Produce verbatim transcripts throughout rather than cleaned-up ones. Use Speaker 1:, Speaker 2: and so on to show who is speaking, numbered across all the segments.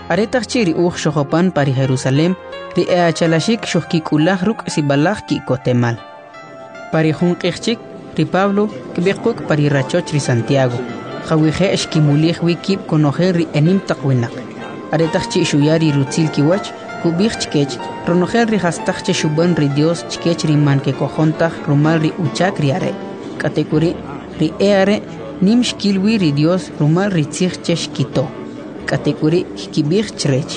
Speaker 1: Aretachchi ri uj shojopan pari Jerusalem, ri eachalashik shohkikulaj ruk sibalaj ki kotemal. Pari junqijchik, ri Pablo, kibekuk pari rachoch ri Santiago. Jawije eshkimulij wikib konoje ri enim taqwinak. Aretachchi shuyari rutzil kiwach, kubij chkech, ronojel ri hastachche shuban ri Dios chkech ri man ke kojontaj rumal ri uchak ri are. Katekuri, ri eare, nim shkilwi ri Dios rumal ri tzich cheshkito. Katekuri kibij chrech.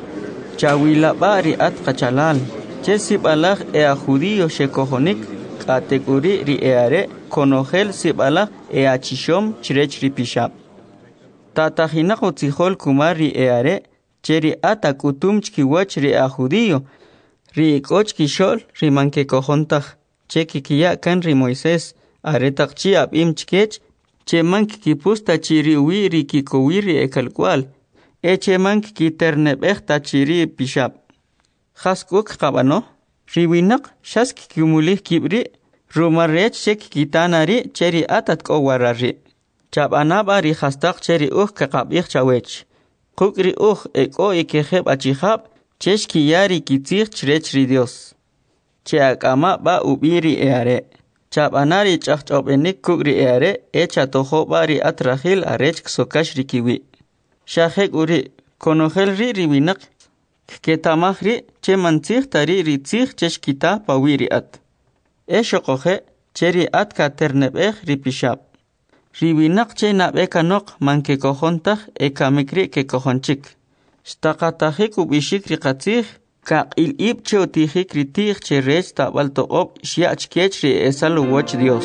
Speaker 2: Chawila bari at kachalal, chesib alaj ea judío shekojonik, katekuri ri eare, konojel sib alaj ea chishom chrech ri pishab. Tatajinaq utzijol kumar ri eare, cheri ata kutum chkiwach ri a judío, ri ikoch kishol ri manke kojontaj, che kikiya kan ri Moisés, aretak chi ab im chkech, che mank kipusta chiri wi ri kikowi ri ekalkwal, e che mank kiterneb echta chiri pishab. Jaskuk kabano, ri winak shask kimulih kibri, rumarech chek kitanari cheri atat kowarari. Chab anaba ri hastak cheri uj kakabich chawech. Kukri uj eko ikejeb achihab, cheshki yari kitzich chrech ri Dios. Che akama ba ubiri eare. Chab anari chachchobenik kukri eare, echa tojo bari atrahil arech ksokash rikiwi. Shahek uri, konojel ri riwinak, ketamah ri, che mantzich tari ri tzich cheshkita pawiri at. E shokoje, cheri at katernebech ri pishab. Riwinak che nabeka nok manke kojontaj e kamikri ke kojonchik. Stakatahik ubishik ri katzich, kaq il ib che utijik ri tij che rech tabal toqob shiach kech ri esalu wach Dios.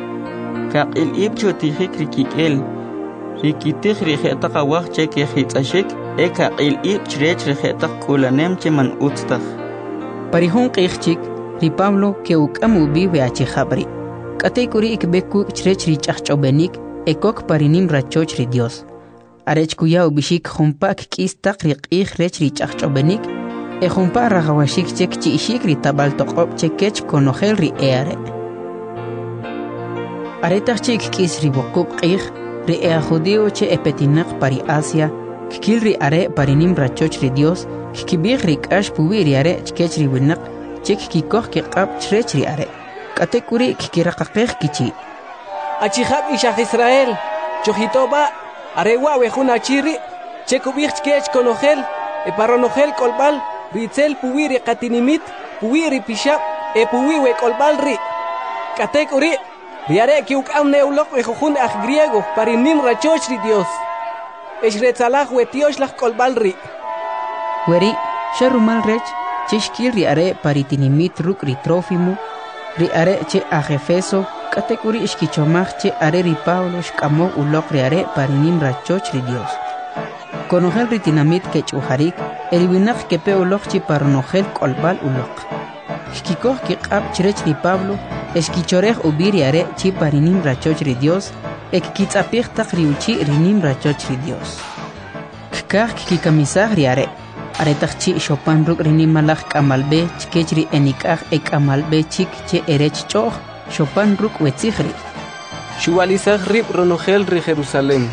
Speaker 2: Kaq il ib che utijik ri kikel, ri kitij ri jetaka wach che ke hitzashik, e kaq il ib che rech ri jetak kulanem che man utztaj.
Speaker 1: Parihun qichchik, ri Pablo ke ukam ubi weachijabri. Katekuri ikbeku chrech ri chachchobenik, ekok parinim rachoch ri Dios. Arech kuya ubishik jumpak kistak ri qij rech ri chachchobenik, e jumpa ragawashik chek chi ishik ri tabal toqob chekech konojel ri eare. Aretach chik kis ri bokub qij, ri ea judío che epetinak pari Asia, kikil ri are parinim rachoch ri Dios, kikibig ri kash puwi ri are chkech ri winak, chek kikoh kikab chrech ri are. Katekuri kikirakakej kichi.
Speaker 3: Achihab ishach Israel, chojitoba, arewa wejun achiri, chekubich kech konojel, e paronojel kolbal, ritzel puwiri katinimit, puwiri pishab, e puwiwe kolbal ri. Katekuri, riare ki ukam neulok wejujun aj griego, parinim rachoch ri Dios. Eshretzalaj wetiosh kolbal ri.
Speaker 1: Weri, sharumal rech, cheshkil riare paritinimit ruk ri Trófimo, ri are che a Jefeso, katekuri ishkichomach che are ri Pablo shkamo ulok ri are parinim rachoch ri Dios. Konojel ri tinamit kech uharik, el winak kepe ulok chi paronojel kolbal ulok. Shkikoh kikab chrech ri Pablo, eshkichorej ubiri are chi parinim rachoch ri Dios, ek kitzapich tak ri uchi rinim rachoch ri Dios. Kikah kikamisah ri are, aretach chi shopan ruk rini malach kamalbe chkech ri enikaj ek amalbe chik che erech choch shopan ruk wetzihri.
Speaker 3: Shualizaj rib ronojel ri Jerusalem.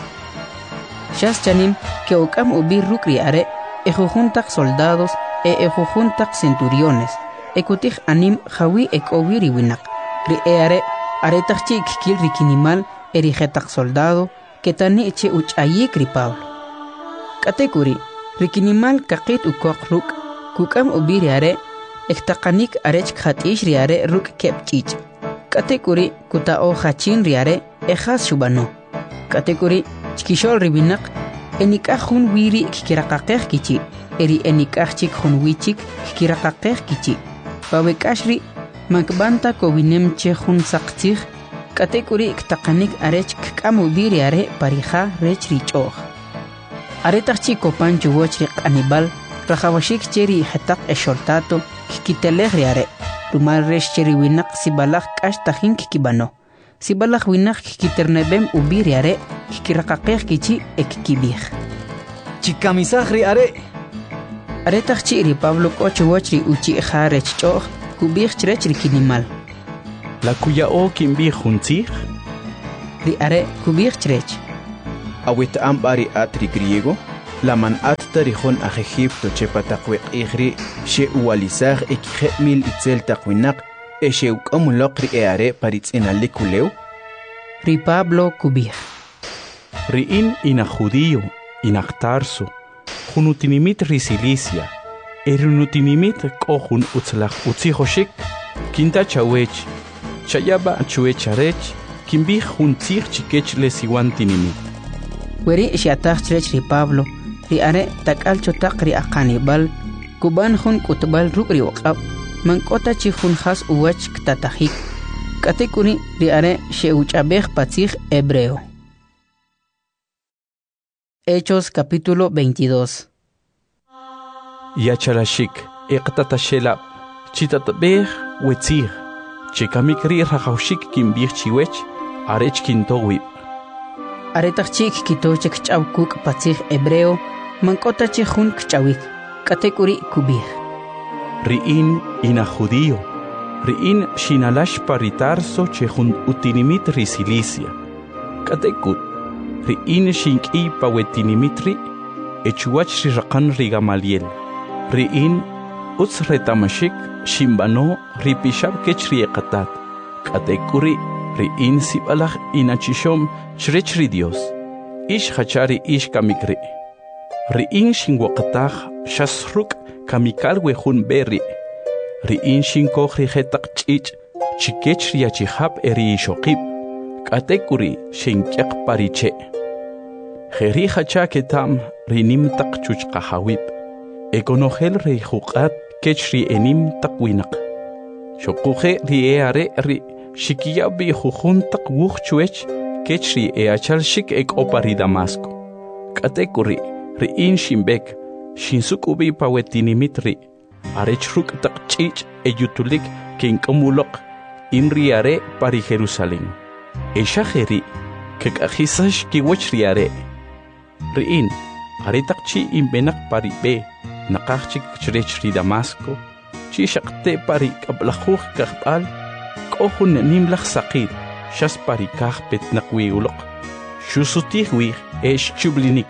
Speaker 1: Shas chanim ke okam ubir ruk ri are ejujuntak soldados e ejujuntak centuriones ekutij anim jawi ek obiri winak ri eare aretach chi kikil ri kinimal erijetak soldado ketani che uchayik ri Pablo. Katekuri Rikinimal kakit ukok ruk, kukam ubiri are, ektakanik arech khatish riare ruk kepchich. Katekuri kutao hachin riare, ejas shubano. Katekuri chkishol ribinak, enikah hun wiri kikirakakeh kichi, eri enikah chik hun wichik kikirakakeh kichi. Pawekashri, makbanta kowinem che hun sakchich, katekuri ektakanik arech kukam ubiri are parija rech richoh. Aretach chico pancho wochrik anibal, rajawashik cheri hatak eshortato, kikitelej riare, rumal resh cheri winak sibalaj kash tajin kikibano. Sibalaj winak kikiternebem ubi riare, kikirakakej kichi ekikibij.
Speaker 3: Chikamisaj riare.
Speaker 1: Aretach chiri Pablo kocho wochri uchi jarech choh, kubij chrech rikinimal.
Speaker 4: La kuya o kimbij juntzij?
Speaker 1: Riare kubij chrech.
Speaker 4: Awit ambari atri griego, laman at tarihon a Egipto chepatakwek igri she ualizar ekijemil itzel takwinaq e she ukamuloq ri eare paritz inalikuleu.
Speaker 1: Ri Pablo kubih.
Speaker 4: Ri in ina judío, ina Tarso, junutinimit ri Cilicia, erunutinimit kohun utzlach utzihoshik, kinta chawech, chayaba chuecharech, kimbih juntzich chikech lesiwantinimit.
Speaker 1: Weri shiatach ri Pablo, ri are takalcho takri akanibal, kuban hun kutbal rukri waqab, mankota chihun has uwach ktatahik, katekuri ri are sheuchabej patzich hebreo. Hechos capítulo veintidós.
Speaker 4: Yachalashik, eqtatashelab, chitatbej wetzir, chikamikri rajaushik kimbih chiwech, arech kintowib.
Speaker 1: Aretachik kitochek chawkuk patzich hebreo, mankota chihun kchawik, katekuri kubih.
Speaker 4: Riin ina judío, riin shinalash paritarso chehun utinimit ri Cilicia, katekut. Riin shinki pawetinimitri, echuach rirakan rigamaliel. Riin utz retamashik shimbano ripishab kechri ekatat. Katekuri riin sibalach inachishom chrechri Dios. Ish hachari ish kamikri. Riin shingwakatach shasruk kamikal wehun berri. Riin shinkoch rihetak chich chikechri achihab eri shokib. Katekuri shinkyak pariche. Jeri hacha ketam rinim tak chuch kahawib. Ekonogel ri hukat kechri enim tak winak. Shokuhe ri eare ri shikiyabi hujun tak wuch chuech kechri eachal shik ek opari Damasco. Katekuri ri in shimbek shinsukubi pawetinimitri. Arechruk tak chich eyutulik kinkomulok in riare pari Jerusalén. Eshajeri kekahisash kiwachriare. Riin, aritakchi imbenak pari be, nakachik chrechri Damasco, chishakte pari kablajuj kahbal, kohun nimlach sakir, shas pari kahpet nakwiulok, shusutihwih esh chublinik.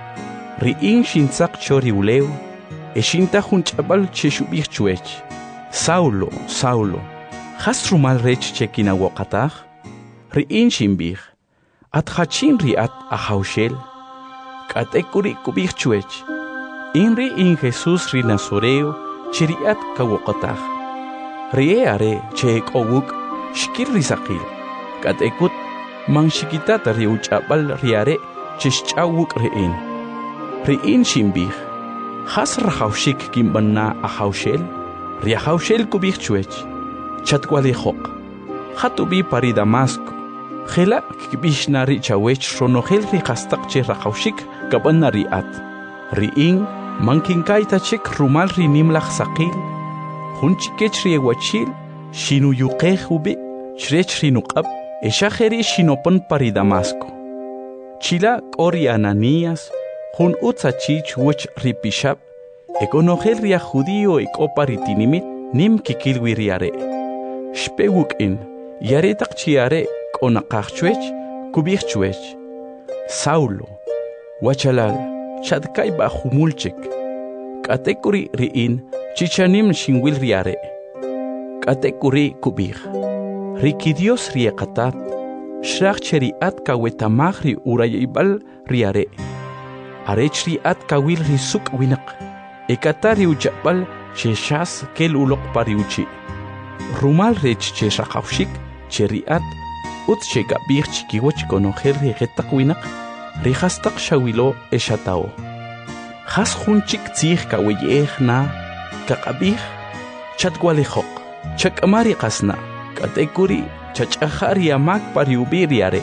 Speaker 4: Riin shinsak chori uleu, eshinta hunchabal cheshubich chuech. Saulo, Saulo, hasrumal rech chekinawokatach? Riin shimbih, at hachin riat ahaushel, katekuri kubih chuech, inri in Jesus ri Nazoreo, chiriat kawokatach. Rieare cheek owuk, shkir risakil, katekut, mang shikitata riuchabal riare, chishchawuk rein. Riin shimbih, has rahaushik kimbanna ahaushel, riahaushel kubih chuech, chatwalihok, hatubi pari Damasco. Khela kibishna ri chawech ronogel ri khastak che rakaushik gabanna ri at. Riin mankinkaita chek rumal ri nimlach sakil. Hunchikech ri ewachil shinu yuqej ubi chrech ri nuqab eshajeri shinopon pari Damasco. Chila kori Ananías hun utzachich wuch ri pishab ekonogel ri judío ekopari tinimit nim kikilwi riare. Shpewuk in yare takchiare onaqachchuech kubihchuech. Saulo wachalal chadkai ba humulchek. Katekuri riin chichanim shinwil riare. Katekuri kubih. Riki Dios riekatat. Shrachcheri at kawetamagri urayibal riare. Arechri at kawil risuk winak. Ekatari uchapal cheshas kel ulok pariuchi. Rumal rech cheshakawshik cheriat. Ut chega bir chikiwach konogel rigetak winak, rihastak shawilo eshatao. Has hunchik tzih kaweyeh na, kakabih, chatwalihok, chakamari kasna, katekuri, chachahari amak pariubiriare.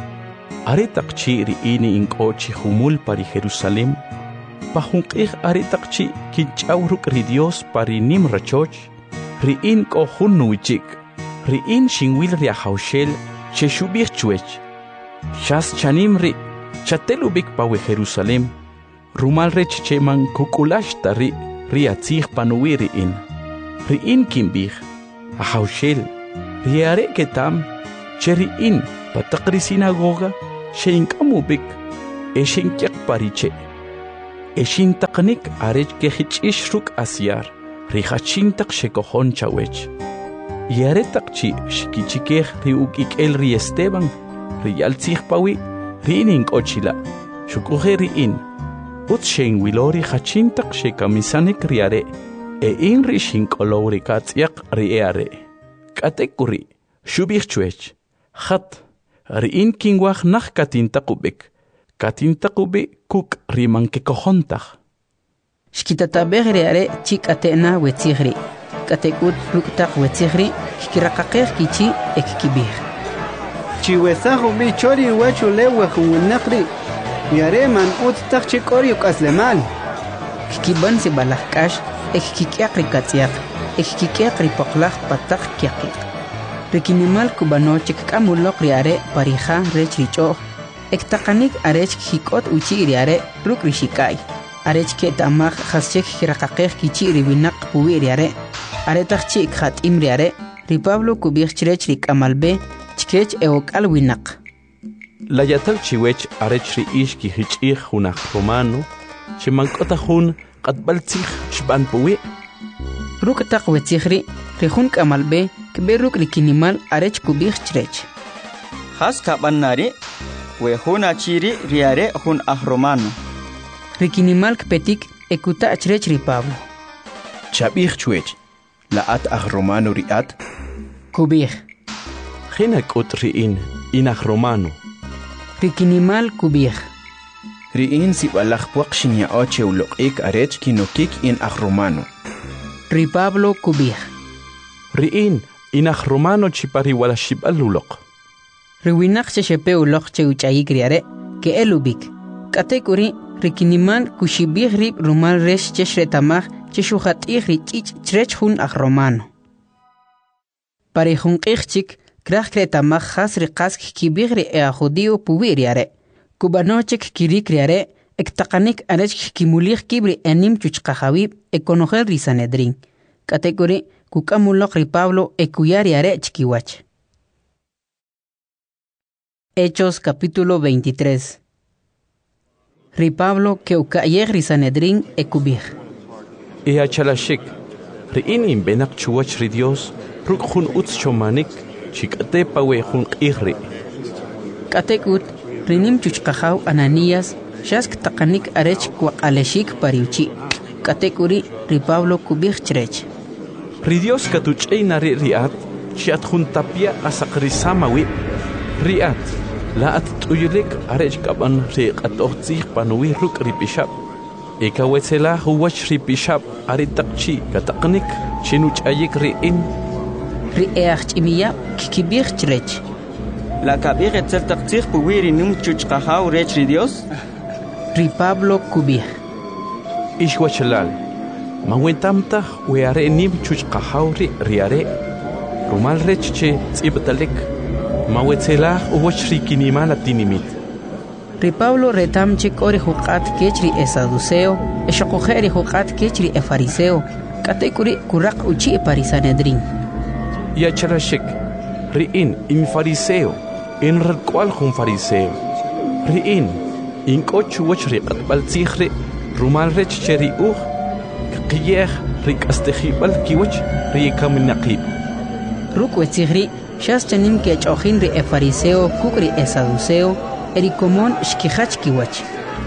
Speaker 4: Aretak chi riini inkochi humul pari Jerusalem, pahunkih aretak chi kinchauruk ri Dios pari nim rachoch, riin ko hunnuichik, riin shingwil riahaushel, cheshubih chuech. Shas chanimri, chatelubik pawe Jerusalem, rumal rech cheman kukulash tari, riatzih panuiri in. Riin kimbih, ahaushel, riare ketam, cheriin, patakri sinagoga, sheinkamubik, eshenkyak pariche.
Speaker 5: Eshintaqnik arech kehichish ruk asyar, rihachintaq shekohon chawech. Yaretaq chi shikichikej riuk ikel ri Esteban, riyaltzig pawi, riinin kochila, shukuje riin. Ut shen wilori hachintaq shekamisanik riare, e in rishin kolori katsiak riare. Katekuri, shubich chuech, hat, riin kingwach nach katintaqubek. Katintaqubi kuk rimanke kohontaq.
Speaker 1: Shkitatabegri are chik atena wetzigri. Katekut ruktaq wetzigri, shkirakaqej kichi ekkibir.
Speaker 6: Chiwesahu bi chori wachu lewe hunakri. Yare man uttaq chikori ukaslemal.
Speaker 1: Shkiban si balakash, ekkikiakri katsiak, ekkikiakri poklaq pataq kiakiq. Rikinimal kubanochik kamulok riare parija rechricho. Ektaqanik arech hikot uchi iriare ruk rishikai. Arech ke tamaj haschek hirakaqej kichi ribinak puwi iriare. Aretaq chik hat imriare. Ri Pablo kubich chirech rik amalbe chikech eokal winak.
Speaker 5: La yatal chiwech arech ri ishki hichih hunaj romano. Chimankota hun qatbaltzig shban puwi.
Speaker 1: Ruk taq wetzigri rihun kamalbe kbe ruk rikinimal arech kubich chirech.
Speaker 2: Has kabanari we huna chiri riare hun ahromano.
Speaker 1: Rikinimal kpetik ekuta achrech ri Pablo.
Speaker 4: Chabich chuech, la at ahromano riat.
Speaker 1: Kubich.
Speaker 5: Hina kut riin in ahromano.
Speaker 1: Rikinimal kubich.
Speaker 4: Riin si balach puakshin ya oche ulok ik arech kinokik in ahromano.
Speaker 1: Ri Pablo kubich.
Speaker 5: Riin in ahromano chipari wala shibalulok.
Speaker 1: Riwinak shepe ulok che uchayikriare ke elubik. Katekuri rikinimal kushibih rib rumal resh cheshretamaj cheshuhat ihri chich chrech hun ahromano. Pare hun kichik krach kretamaj has riqask kibigri ea judio pubiriare. Kubanochek kirikriare ektaqanik arech kimulich kibri enim chuchqahabib ekonogel risanedrin. Katekuri kukamulok ri Pablo ekuyariare chikiwach. Hechos capítulo veintitrés. Ri Pablo que ukayeg ri Sanedrin ekubir.
Speaker 5: E achalashik, ri inim benak chuwach ri Dios, ruk hun uts chomanik, chikate pawe hun qihri.
Speaker 1: Katekut, rinim chuchqahaw Ananías, shask taqanik arech kwaqaleshik pariuchi. Katekuri ri Pablo kubir chrech.
Speaker 5: Ri Dios katuchey nari riat, chiat hun tapia asakrisamawi. Riat. La at tuyulik arech kaban riq at otzig panuwi ruk ripishab. Eka wetzela huwach ripishab aritakchi kataqnik chinuch ayik riin.
Speaker 1: Ri each imiya kikibir chrech.
Speaker 2: La kabir etzel taqtzig puwiri num chuchqahaw rech ri Dios.
Speaker 1: Ri Pablo kubir.
Speaker 5: Ishwachalal. Mawentamta weare nim chuchqahaw ri riare. Rumal rech che tzibtalek. Mawetzelah uwach rikinimal atinimit.
Speaker 1: Ri Pablo retamchik ori huqat kechri e saduceo, e shokujeri huqat kechri e fariseo, katekuri kuraq uchi e parisanedrin.
Speaker 5: Ya charashik, riin in fariseo, in ralkwal hun fariseo. Riin, in kochu wach riqat baltzihri, rumal rech cheri uj, qiyeh rik astehibal kiwach rikam naqib.
Speaker 1: Ruk wetzihri, Shas chanim ke chochin ri e fariseo kukri e saduceo eri komon shkihach kiwach.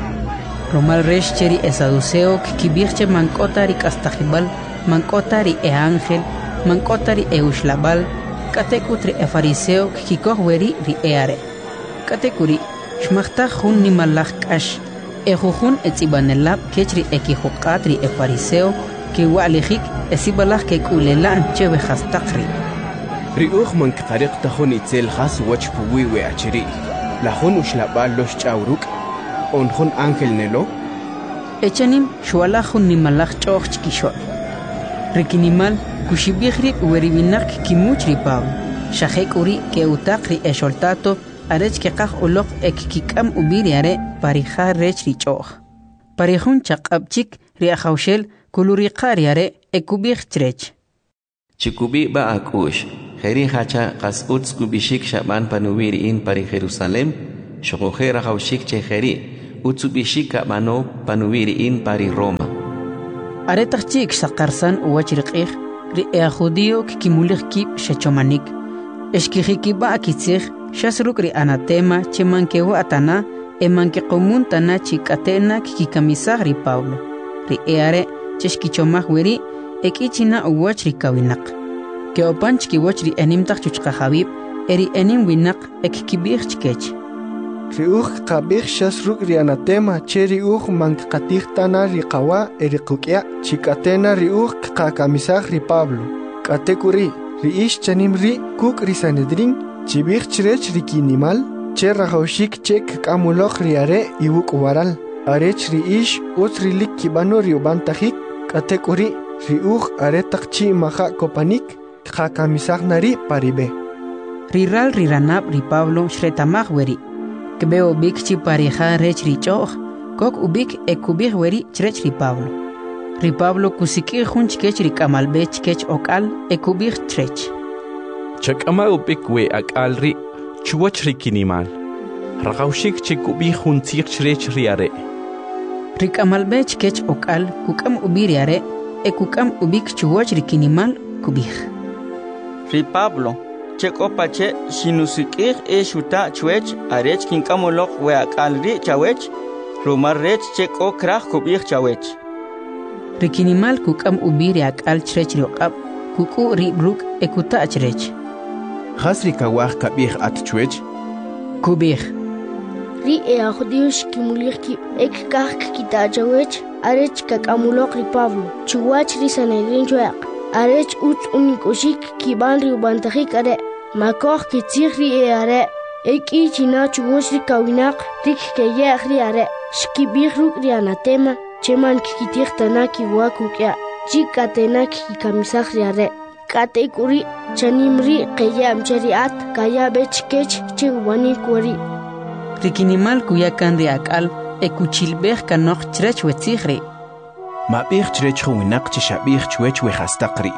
Speaker 1: Romal resh cheri e saduceo kibirche mankotari kastajibal, mankotari e ángel, mankotari e ushlabal, katekutri e fariseo kikohweri ri eare. Katekuri shmachta hun ni malach kash, e jujun e tsibanelab kechri e kihuqatri e fariseo ki walihik e sibalach ke kulelan chewe hastakri.
Speaker 4: Riuch man ktariq tahun itzel khas wach puwi we achiri. La hun ushlabal los chauruk on hun ángel nelo.
Speaker 1: Echanim shwala hun ni malach choch chkishol. Rikinimal kushibihri weribinak kimuchri pau. Shahek uri ke utakri e sholtato arech ke qaj ulok ek kikam ubiriare parija rechri choch. Parihun chaqabchik riahaushel kuluriqariare ekubih chrech.
Speaker 7: Chikubi ba akush. Kheri hacha qas'uts kubishik shaban panuwiri in pari Jerusalem, shokokhera haushik che kheri, utsubishika mano panuiri in pari Roma.
Speaker 1: Aretaq chik saqarsan uwachriqih ri ea judío kikimulich kip shechomanik. Eshkijikiba akitzig shasruk ri anatema chemankewa atana emanke qomuntana chikatena kikikamisag ri Pablo. Ri eare cheshkichomaj weri ekichina uwachri kawinaq. Ke opanch kiwachri enimtaq chuchqahabib eri enim winaq ekkibig chkech.
Speaker 8: Riuj qabih shasruk ri anatema che riuj mankqatih tana ri qawa eri qukya chikatena riuj qakamisag ri Pablo. Katekuri ri ish chanim ri kuk ri Sanedrin chibih chrech ri kinimal che rajawshik chek kamulok ri are iwuk waral arech ri ish utri lik kibano ri ubantajik katekuri riuj are taqchi maha kopanik qakamisag nari paribe.
Speaker 1: Riral riranab ri Pablo shretamaj weri Kbeo bik chi pareja rech ri choch, kok ubik ekubig weri chrech ri Pablo. Ri Pablo kusikir hunch kech ri kamalbech kech okal ekubig chrech.
Speaker 5: Chakama ubik we akal ri chuwach ri kinimal. Ragawshik chikubig huntzir chrech ri are.
Speaker 1: Ri kamalbech kech okal kukam ubiri are ekukam ubik chuwach ri kinimal kubig.
Speaker 2: Ri Pablo Chekopache shinusikir e shuta chwech arech kinkamolok we akalri chawech rumar rech cheko krach kubich chawech.
Speaker 1: Rikinimal kukam ubiri akal chrech riokab kuku ri bruk ekuta chrech.
Speaker 4: Hasri kawah kabih at chwech
Speaker 1: kubich.
Speaker 9: Ri e ajudiush kimulir ki ek kak kita chawech arech kakamulok ri Pablo chuwach ri Sanedrin chwek arech uts unikushik kiban ri ubantajik are Makoh kitzig ri e are eki china chugosh ri kawinak rik keyeh ri are shkibig ruk ri anatema cheman kikitig tana kiwakukya chikatena kikamisag ri are katekuri chanim ri keyam cheriat kaya bech kech chiwani kwari
Speaker 1: Rikinimal kuyakan ri akal ekuchilbeg kanok chrech wetzig ri
Speaker 4: Mabig chrech winak chishabig chwech we hastaqri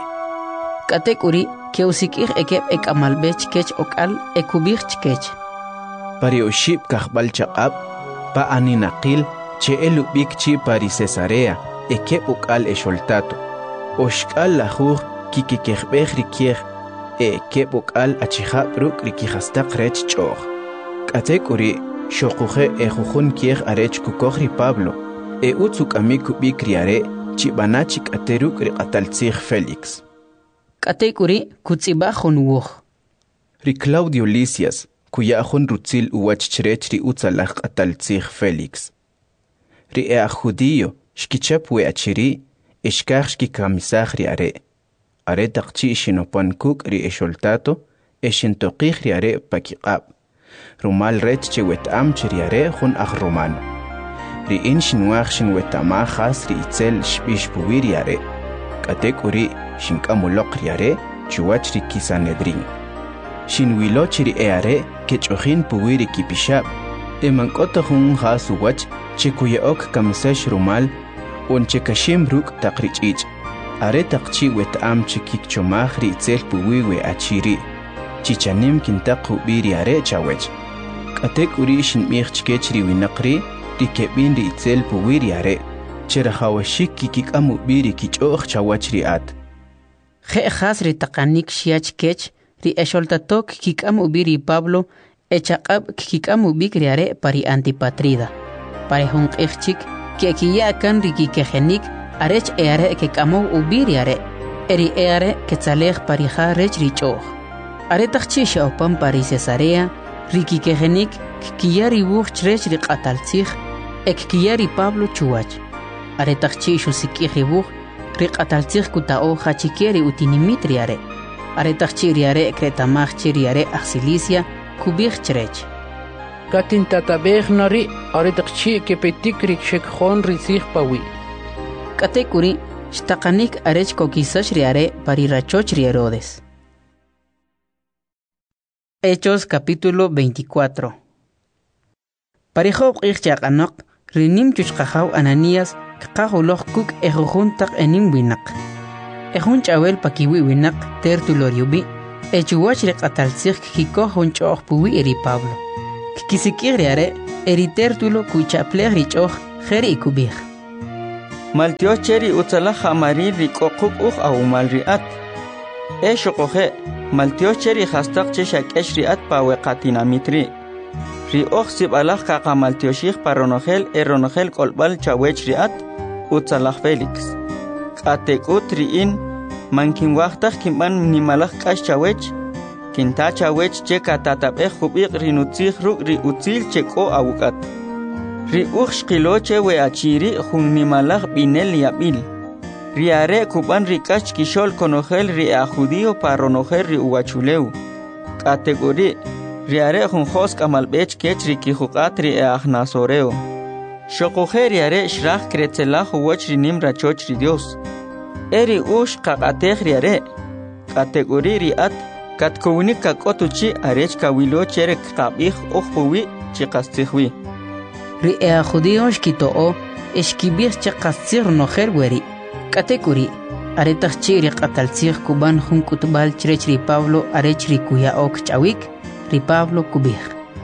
Speaker 1: Katekuri Keusikir ekep ek amalbech kech okal ekubig chkech.
Speaker 4: Pari oshib kahbal chaqab pa aninaqil che elubik chi pari Cesarea ekep okal esholtato. Oshkal lahur kikikehbeg rikier e ekep okal achihab ruk rikihastaq rech chor. Katekuri shokuhe e jujun kier arech kukogri Pablo e utsuk amikubik riare chibanachik ateruk riqataltzig Felix.
Speaker 1: Katekuri kutzibajun wuj.
Speaker 4: Ri Claudio Lisias, kuyajun rutzil uwach chrech ri utzalaj qataltzig Felix. Ri ea judío, shkichap we achiri, eshkaj shkikamisaj ri are. Are taqchi shinopan kuk ri esholtato, eshintoqij ri are pakiqab. Rumal rech che wetam ri are jun aj romano. Ri in shinwaj shin wetama khas ri itzel shbish puwi ri are. Katekuri shinkamulok ri are chuwach ri Sanedrin. Shinwiloch ri eare kechojin puwi ri kipishab. Emankotojun khas uwach chikuyeok kamisesh rumal un chekashim ruk taqrichich. Are taqchi wetam chikik chomaj ri itzel puwi we achiri. Chichanim kintaqu biri are chawech. Katekuri shinmij chkech ri winaqri ri kebin ri itzel puwi ri are. Cherahawashik kikik amu biri kichoj chawach ri at.
Speaker 1: Je khas ri taqanik shiach kech ri esholtatok kikam ubiri Pablo echaqab kikam ubik riare pari Antipatrida. Pari hunqixchik que kiyakan ri kikejenik arech eare kikamo ubiri are eri eare ketzalej pari jarech ri choj. Are taqchi shaupan pari Cesarea ri kikejenik kiyari buj chrech ri qataltzig ek kiyari Pablo chuwach. Are taqchi shusikij buj Riqataltzig kutao hachikeri utinimit riare. Are taqchi riare kretamaj chi riare axilicia kubig chrech.
Speaker 10: Katin tatabej nari are taqchi kepetik rikshekjon risig pawi.
Speaker 1: Katekuri shtaqanik arech kokisash riare parirachoch rierodes. Hechos capítulo veinticuatro. Parijob qixchaqanaq rinim chuchqajaw Ananías Kajoloj kuk ejujuntaq enim winak. Ejun chawel pakiwi winak tertulo riubi. Echuwach riqataltzig kikoj un choj puwi eri Pablo. Kikisikir riare eritertulo kuchaplej richoch jeri ikubij.
Speaker 2: Maltio cheri utsala hamari rikokuk uj awumal riat. E shokoje, maltio cheri hastak cheshak esh riat pawe katinamitri. Ri oj sibalaj kaka maltio shich paronogel eronogel kolbal chawech riat utsala Felix. Katekut riin mankin waqtaj kimban nimalaj kash chawech. Kinta chawech che katatabej jubik rinutzij ruk ri utzil cheko awukat. Ri uj shqiloche we achiri junimalaj binel yabil. Riare kuban rikach kishol konogel ri a judío paronogel ri uwachuleu. Kategori riare junjos kamalbech kech ri kijukat ri a nasoreo. Shokoje riare shraj kretzelaj uwach ri nim rachoch ri Dios. Eri uj kakatej riare. Kategori riat Katkowinik kakotuchi arech kawilo cherek kabij ojpuwi chikastihwi.
Speaker 1: Ri ea judío shkitoo eshkibij chikastir nojer weri. Katekuri aretach chiri qataltzig kuban jun kutbal chrech ri Pablo arech ri kuya ok chawik ri Pablo kubij.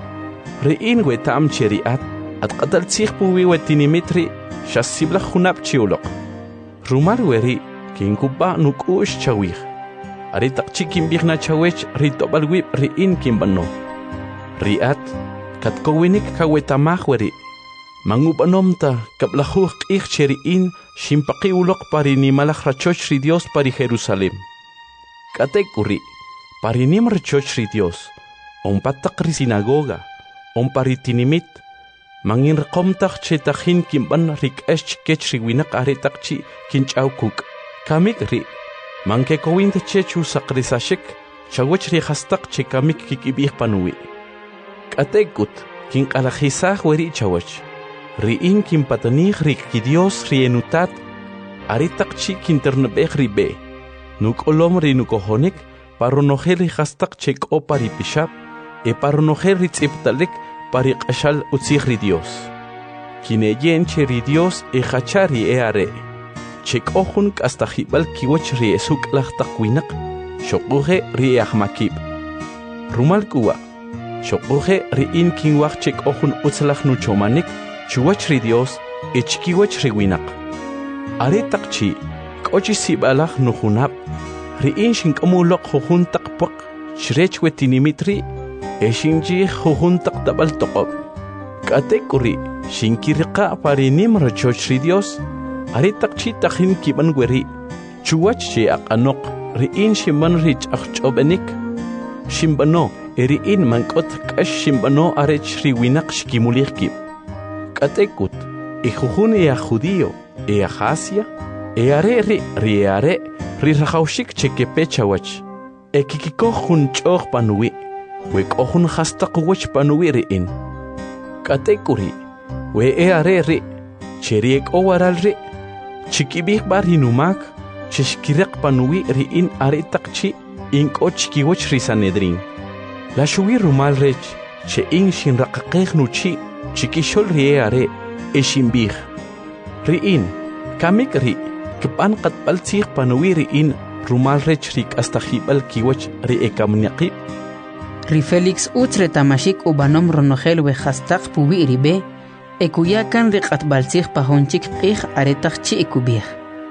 Speaker 5: Ri in wetam cheriat at qataltzig puwi wetinimitri shasibla junab chiulok. Rumar weri kinkuba nukush chawik. Aritak chikim bigna chawech ritobal wip ri in kimbano. Riat katkowinik kawetamah weri. Mangubanomta kaplahuq ich cheri in shimpaqi ulok pari ni malach rachoch ri Dios pari Jerusalem. Katekuri pari nim rachoch ri Dios. On patak ri sinagoga. On pari tinimit. Mangin rekomtak chetachin kimban rik esch kech ri winak aritak chi kinchaw kuk. Kamik ri. Manke kowint chechu sakrisashik, chawech ri hastak chekamik kikibih panuwi. Katekut, kin kalajisaj weri chawech. Ri in kin patanij rik ki Dios ri enutat, aritak chi kinternebej ri be. Nuk olom ri nukohonik, paronogel ri hastak chek o pari pishap, e paronogel ri tziptalik pari qashal utzij ri Dios. Kineyen che ri Dios e hachari e are. Chek ojun hasta hibal kiwach ri esuk lachtakwinak, shokuje ri ahmakib. Rumal kuwa, shokuje ri in kinwach chek ojun utzlach nuchomanik, chuwach ri Dios, e chkiwach ri winak. Are takchi, kochi sibalach nuhunab, ri in shinkamulok hujun takpak, shrech wetinimitri, e shinji hujun taktabal tokob. Katekuri, shinkirika parinim rachoch ri Dios, Aritak chi tahin kiban weri, chuwach chi akanok, riin shimban rich achchobenik. Shimbano, eriin mankot kash shimbano arech riwinak shkimulikib. Katekut, ijujun ea judío, ea jasia, ea re ri, ri are, ri rajaushik chekepechawach. E kikiko jun choch panuwi, wek ojun hastak wach panuwi riin. Katekuri, we ea re ri, cheriek owaral ri, Chikibih bar hinumak, chishkirek panuwi riin aritakchi ink o chikiwach risanedrin. La shuwi rumal rech, che in shin rakakeh nuchi, chikishol rie are, e shimbih. Riin, kamik ri, kipan katbal tsih panuwi riin, rumal rech rik hasta hibal kiwach ri ekamnyakib.
Speaker 1: Ri Felix utre tamashik ubanom ronogel we hastak puwi ribe, Ekuyakan rik atbalzig pahonchik qih aretak chi ekubih.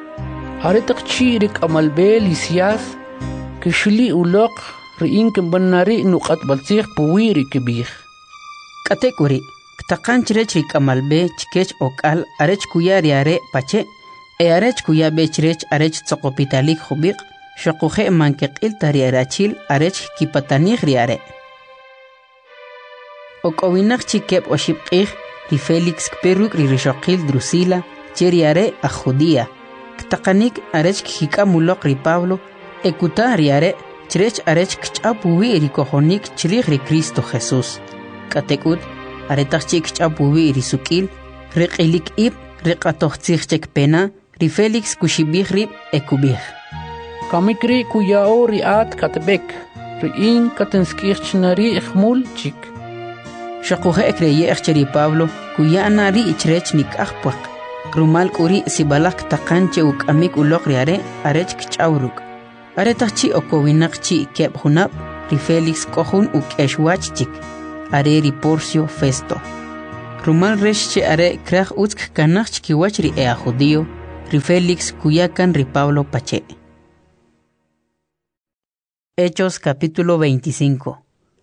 Speaker 10: Aretak chi rik amalbe lisias, kishli ulok riin kimbanari nuk atbalzig puwi rikibih.
Speaker 1: Katekuri, ktakan chirech rik amalbe chikech okal arech kuya riare pache, e arech kuya bechrech arech tsokopitalik hubik, shokuje mankekil tariarachil arech kipatanig riare. Okowinak chikep oship qih, Ri Felix kperuk ri rishokil Drusila, cheriare a judía. Ktakanik arech kikamulok ri Pablo, ekuta riare, chrech arech kchapuwi ri kohonik chrich ri Cristo Jesús. Katekut, aretach chik kchapuwi ri sukil, riqilik ib, riqatochtzich chek pena, ri Felix kushibih ri ekubih.
Speaker 10: Kamikri kuyao ri at katbek, ri in katenskich nari ikhmul chik.
Speaker 1: Shakuje ekreye echeri Pablo, kuya anari ichrech nik ahpak. Rumal kuri sibalak takanche uk amik ulok riare, arech kchauruk. Aretachi okowinak chi kep hunap, ri Felix kohun uk eshwach chik. Are ri Porcio Festo. Rumal resh che are kraj utsk kanach chikiwach ri ea judío, ri Félix kuyakan ri Pablo pache. Hechos capítulo veinticinco.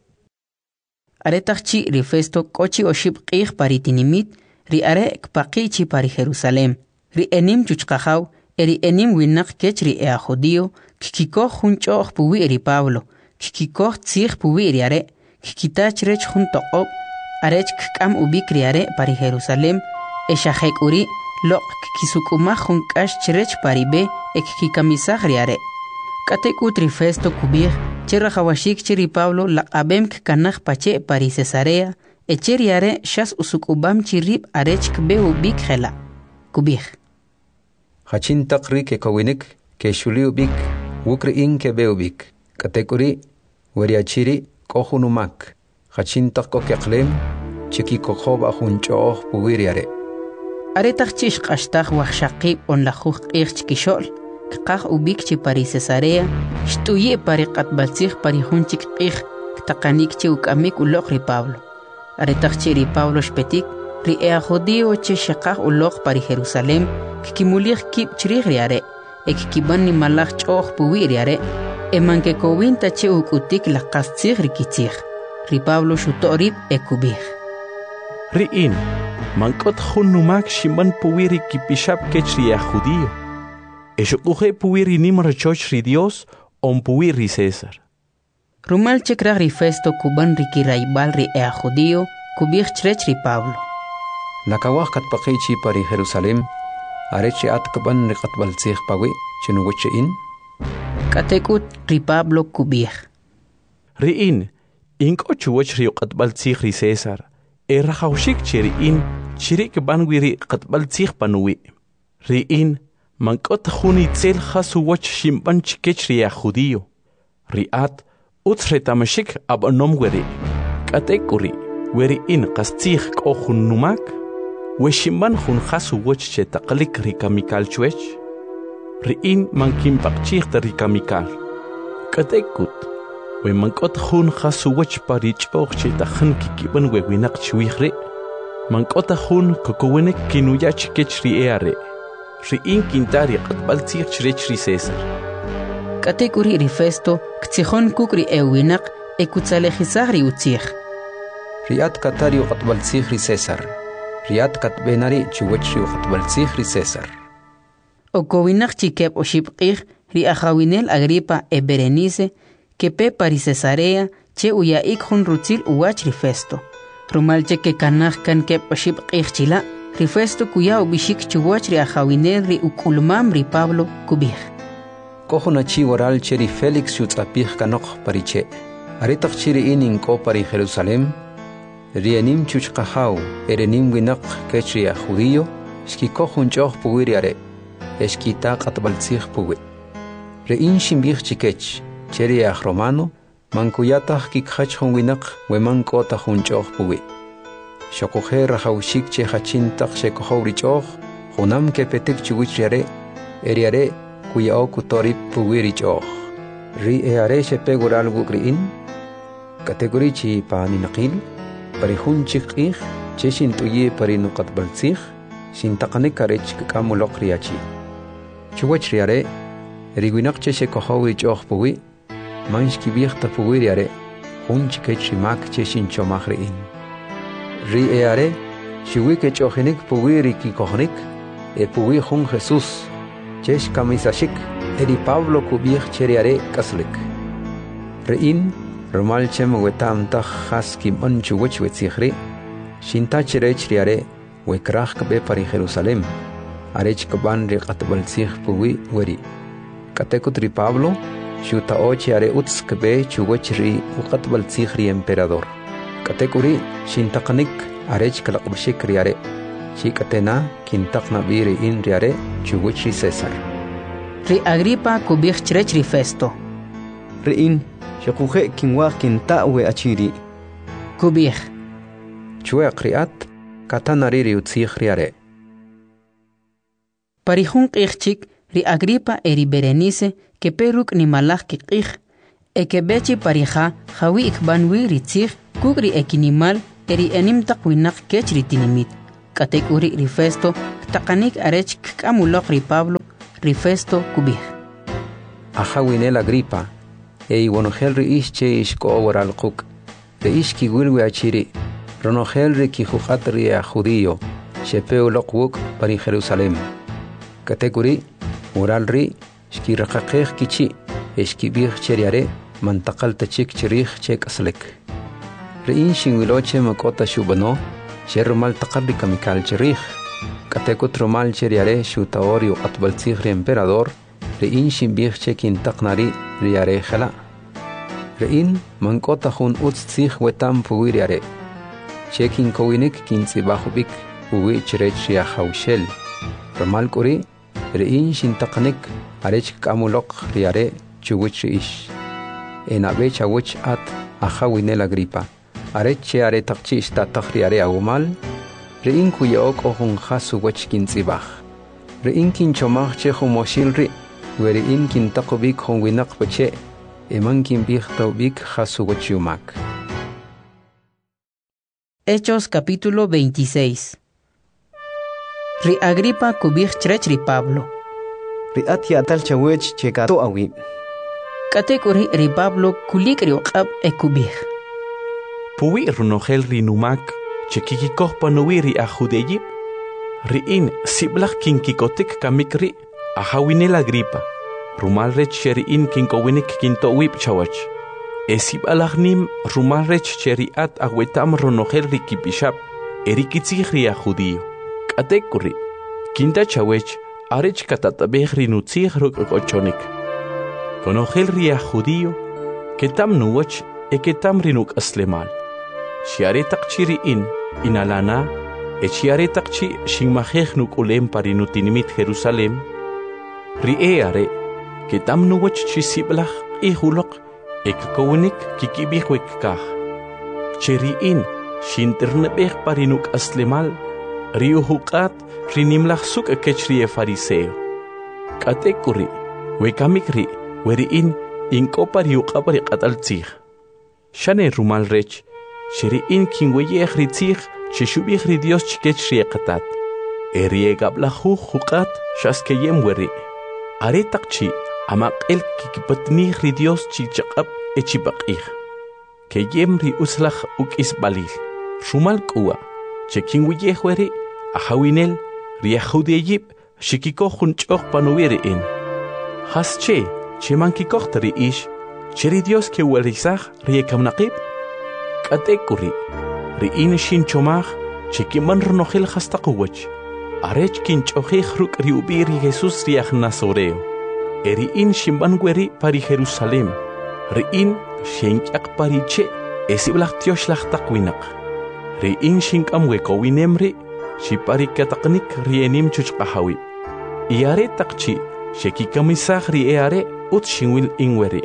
Speaker 1: Aretachchi ri Festo kochi oshib qih paritinimit, ri are kpaqichi pari Jerusalem, ri enim chuchqajaw, eri enim winak kech ri ea judío, kikikoh junchoh puwi ri Pablo, kikikoh tzih puwi ri are, kikitach rech juntoqob, arech kikam ubik ri are pari Jerusalem, eshahek uri, loq kisukumah junkash chirech pari be, ek kikamisah ri are. Katekut ri Festo kubih, cherra hawashik chiri Pablo laqabem kanach pache pari Cesarea, echeri are shas usukubam chirib arech kbe ubik khela. Kubih.
Speaker 11: Hachin takri ke kawinik, ke shuli ubik, wukri in ke be ubik. Katekuri, weriachiri, kohunumak. Hachin takko keklem, chiki kokhob ahunchoh puwiriare.
Speaker 1: Aretach chish kashtach wachshaqib on la juch ich kishol. Kqaq ubik chi pari Cesarea, shtuye pari qatbalsig pari hunchik qih, ktaqanik chi ukamik uloq ri Pablo. Aretach chi ri Pablo shpetik, ri ea judío chi shaqaq uloq pari Jerusalem, kikimulich kib chirih ri are, ek kiban ni malach choh puwi ri are, eman ke kowinta chi ukutik laqastzig ri kitzig. Ri Pablo shutorib ekubih.
Speaker 5: Ri in, mankot hunumak shiman puwi ri kipishab kech ri ea judío. Eshukuhe puwiri nimar choch ri Dios on puwiri César.
Speaker 1: Rumal chekrag ri Festo kuban ri kiraibal ri ea judío, kubich chrech ri Pablo.
Speaker 11: Nakawah katpaqichi pari Jerusalem, arechi at kaban ri qatbalzig pawi, chinuwache in?
Speaker 1: Katekut ri Pablo kubich.
Speaker 5: Ri in, inko chuwach ri qatbalzig ri César, e rahawshik chiri in, chirik banwi ri qatbalzig panuwi. Ri in, mankot khuni tsel khasu wach shimban chikech ri judío. Riat utsre tamashik ab onom weri. Katekuri weri in qastig kohun numak. We shimban khun khasu wach che taqlik ri kamikal chwech. Ri in mankim pakchig ri kamikal. Katekut we mankot khun khasu wach parich och che takhan kikiban we winak chwihri. Mankot khun kokowenek kinuya chikech ri eare. Ri in kintari qatbaltzig chrech ri César.
Speaker 1: Katekuri ri Festo ktsikhon kukri ewinak ekutzalejizag ri utzig.
Speaker 11: Riat katari qatbaltzig ri César. Riat katbenari chuwech ri qatbaltzig ri César.
Speaker 1: Okowinak chikep oshibqig ri Ajawinel Agripa e Berenice kepe pari Cesarea che uyaik hun rutzil uwach ri Festo. Rumalche ke kanach kan kep oshibqig chila ri Festo kuya ubishik chuwach ri Ajawinel ri ukulmam ri Pablo kubih.
Speaker 11: Kohona chi waral che ri Félix yutzapih kanok pariche. Aritak chiri inin ko pari Jerusalem. Ri anim chuchqahaw erenim winak kech ri judío shki kohun choh puwiri are. Eshkita qatbaltzig puwi. Ri in shimbih chikech che ri aj romano mankuyatah kikhach hun winak weman ko tahun choh puwi. Shokohe rahawshik che hachin tak shekohow richoh, hunam ke petek chuwich yare, eriare kuyao kutorip puwi richoh. Ri eare shepe gural gukriin, kategori chi paani naqil, pari hun chikih, che shintuye pari nuqat baltzig, shintaqane karech kakamulok riachi. Chuwich riare, riguinak che shekohow richoh puwi, manshki biechta puwi riare, hun chikech rimak che shinchomach riin. Ri eare, shiwi ke chohenik puwi riki kohnik, e puwi hun Jesús, chesh kamisashik, eri Pablo kubih cheriare kaslik. Rein, romal chem wetam tach haski mon chuwich wetzihri, shinta cherech riare, wekrach kabe pari Jerusalem, arech kaban ri qatbalzig puwi weri. Katekut ri Pablo, shuta ochi are utz kabe chuwich ri uqatbalzig ri emperador. Katekuri shintaqanik arech kalaqbshik riare. Shikatena kintaqna biri in riare chuwich ri César.
Speaker 1: Ri Agripa kubih chrech ri Festo.
Speaker 2: Ri in shakuje kinwa kinta we achiri.
Speaker 1: Kubih.
Speaker 11: Chue kriat katanari ri utzig riare.
Speaker 1: Parihun qihchik ri Agripa eri Berenice ke peruk ni malach ki qih e ke bechi parija jawi ikbanwi ri tzig kugri ekinimal eri enim taqwinak kech ri tinimit katek uri ri Festo taqanik arech k'amulok ri Pablo ri Festo kubij
Speaker 11: Ajawinel Agripa e iwonogel ri ische ishko oral quk ri ishki wilwi achiri ronogel ri kijuqat ri a judío shepeu loqwuk pari Jerusalem katek uri oral ri shki raqaqeq kichi ishki bih cheriare mantaqal tachik chirih chek aslek Rein shinwiloche makota shubano, sherrumal taqarri kamikal chirih, kateko trumal cheriare shutaori o atbaltzigri emperador, rein shinbih chekin taqnari riare jala. Rein mankota hun utszig wetam puwiriare, chekin kowinik kintzibahubik puwi chirech yahaushel. Ramal kuri, rein shintaqnik arech kamulok riare chuwich ish. Enabe chawich at ajawinel Agripa. Areche are taqchi sta takhri are awmal rein kuyaok ohun khasu wachkin tsibah rein kin chomach che khumoshilri weri in kin taqbik khon winaq bache eman kin bih tawbik khasu wachumak
Speaker 1: Hechos capítulo veintiséis Ri Agripa kubih chrech ri Pablo
Speaker 6: Ri atia tal chawech chekato awi
Speaker 1: Katekuri ri Pablo kulik ri uqab e kubih
Speaker 5: Puwi runogel rinumak, chekikikoh panuiri a judeyip, riin siblach kinkikotik kamikri, a hawinel Agripa, rumalrech cheriin kinkowinik kintowip chawach. Esib alachnim rumalrech cheriat a wetam runogel rikipishap, erikitzig ri a judío. Katekuri, kinta chawech, arech katatabeh rinutzig rukochonik. Konogel ri a judío, ketam nuwach, e ketam rinuk aslemal. Shiare taqchiri in inalana e shiare taqchi shingmajej nuk ulem parinutinimit Jerusalem rieare que tam nuwach chisiblach i hulok e kownik kikibihwek kah cheri in shinternebeh parinuk aslemal riu huqat rinimlach suk kechri fariseo katekuri wekamikri weri in inko pariu qabri qataltzig shane rumal rech Sheri in kinweye khritzig chishubih ri Dios chikech riqatat eriega blahu huqat shaskeyem weri are taqchi amaqel kikipatni ri Dios chichaqab echibaqih keyem ri uslach ukis balil rumal kuwa chekinweye weri ahawinel ri judeyib shikiko khunchoq panuweri in hasche chemankikoq tri ish cheri Dios ke werisach ri kamnaqib Katekuri, riin shin chomach, chekiman ronogel hastakuwach, arech kin chochich ruk riubiri Jesus riach Nazoreo, eriin shimbangueri pari Jerusalem, riin shenkiak pariche, esiblach tioslach takwinak, riin shinkamwe kowinemri, shipari kataknik rienim chuchkahawi, iare takchi, shekikamisach rieare ut shinwil ingweri.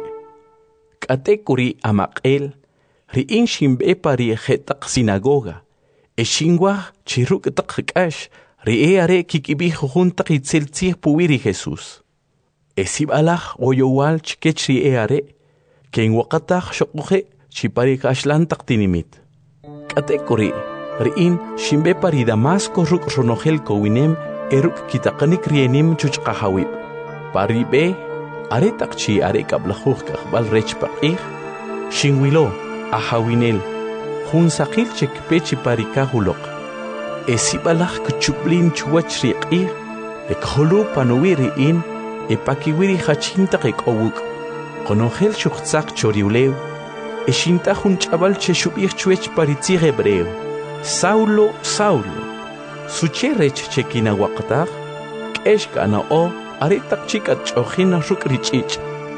Speaker 5: Katekuri amakel, Riin shimbe pari jetaq sinagoga. E shingwa chiruk taqkash. Rie are kikibi juntaq itzeltzih puwiri Jesus. E sib alach oyowal chikech rie are. Ken wakatach shokuhe chipari kashlan taqtinimit. Katekuri. Riin shimbe pari Damasco ruk ronogel kowinem eruk kitaqanik rienim chuchqahawib. Pari be are taqchi are kablajuh kakbal rech paqih. Shingwilo. Ahawinel, hun sakil chek pechi parika hulok. Esibalach kuchuplin chuwach riqir, ek holu panuwiri in, e pakiwiri hachinta ek owuk. Konogel shukhtzak choriulew, e shinta hun chabal che shubir chuech paritzir hebreo. Saulo, Saulo, suche rech chekina waqtaq, keshka na o, aretak chikat chochina ruk richich.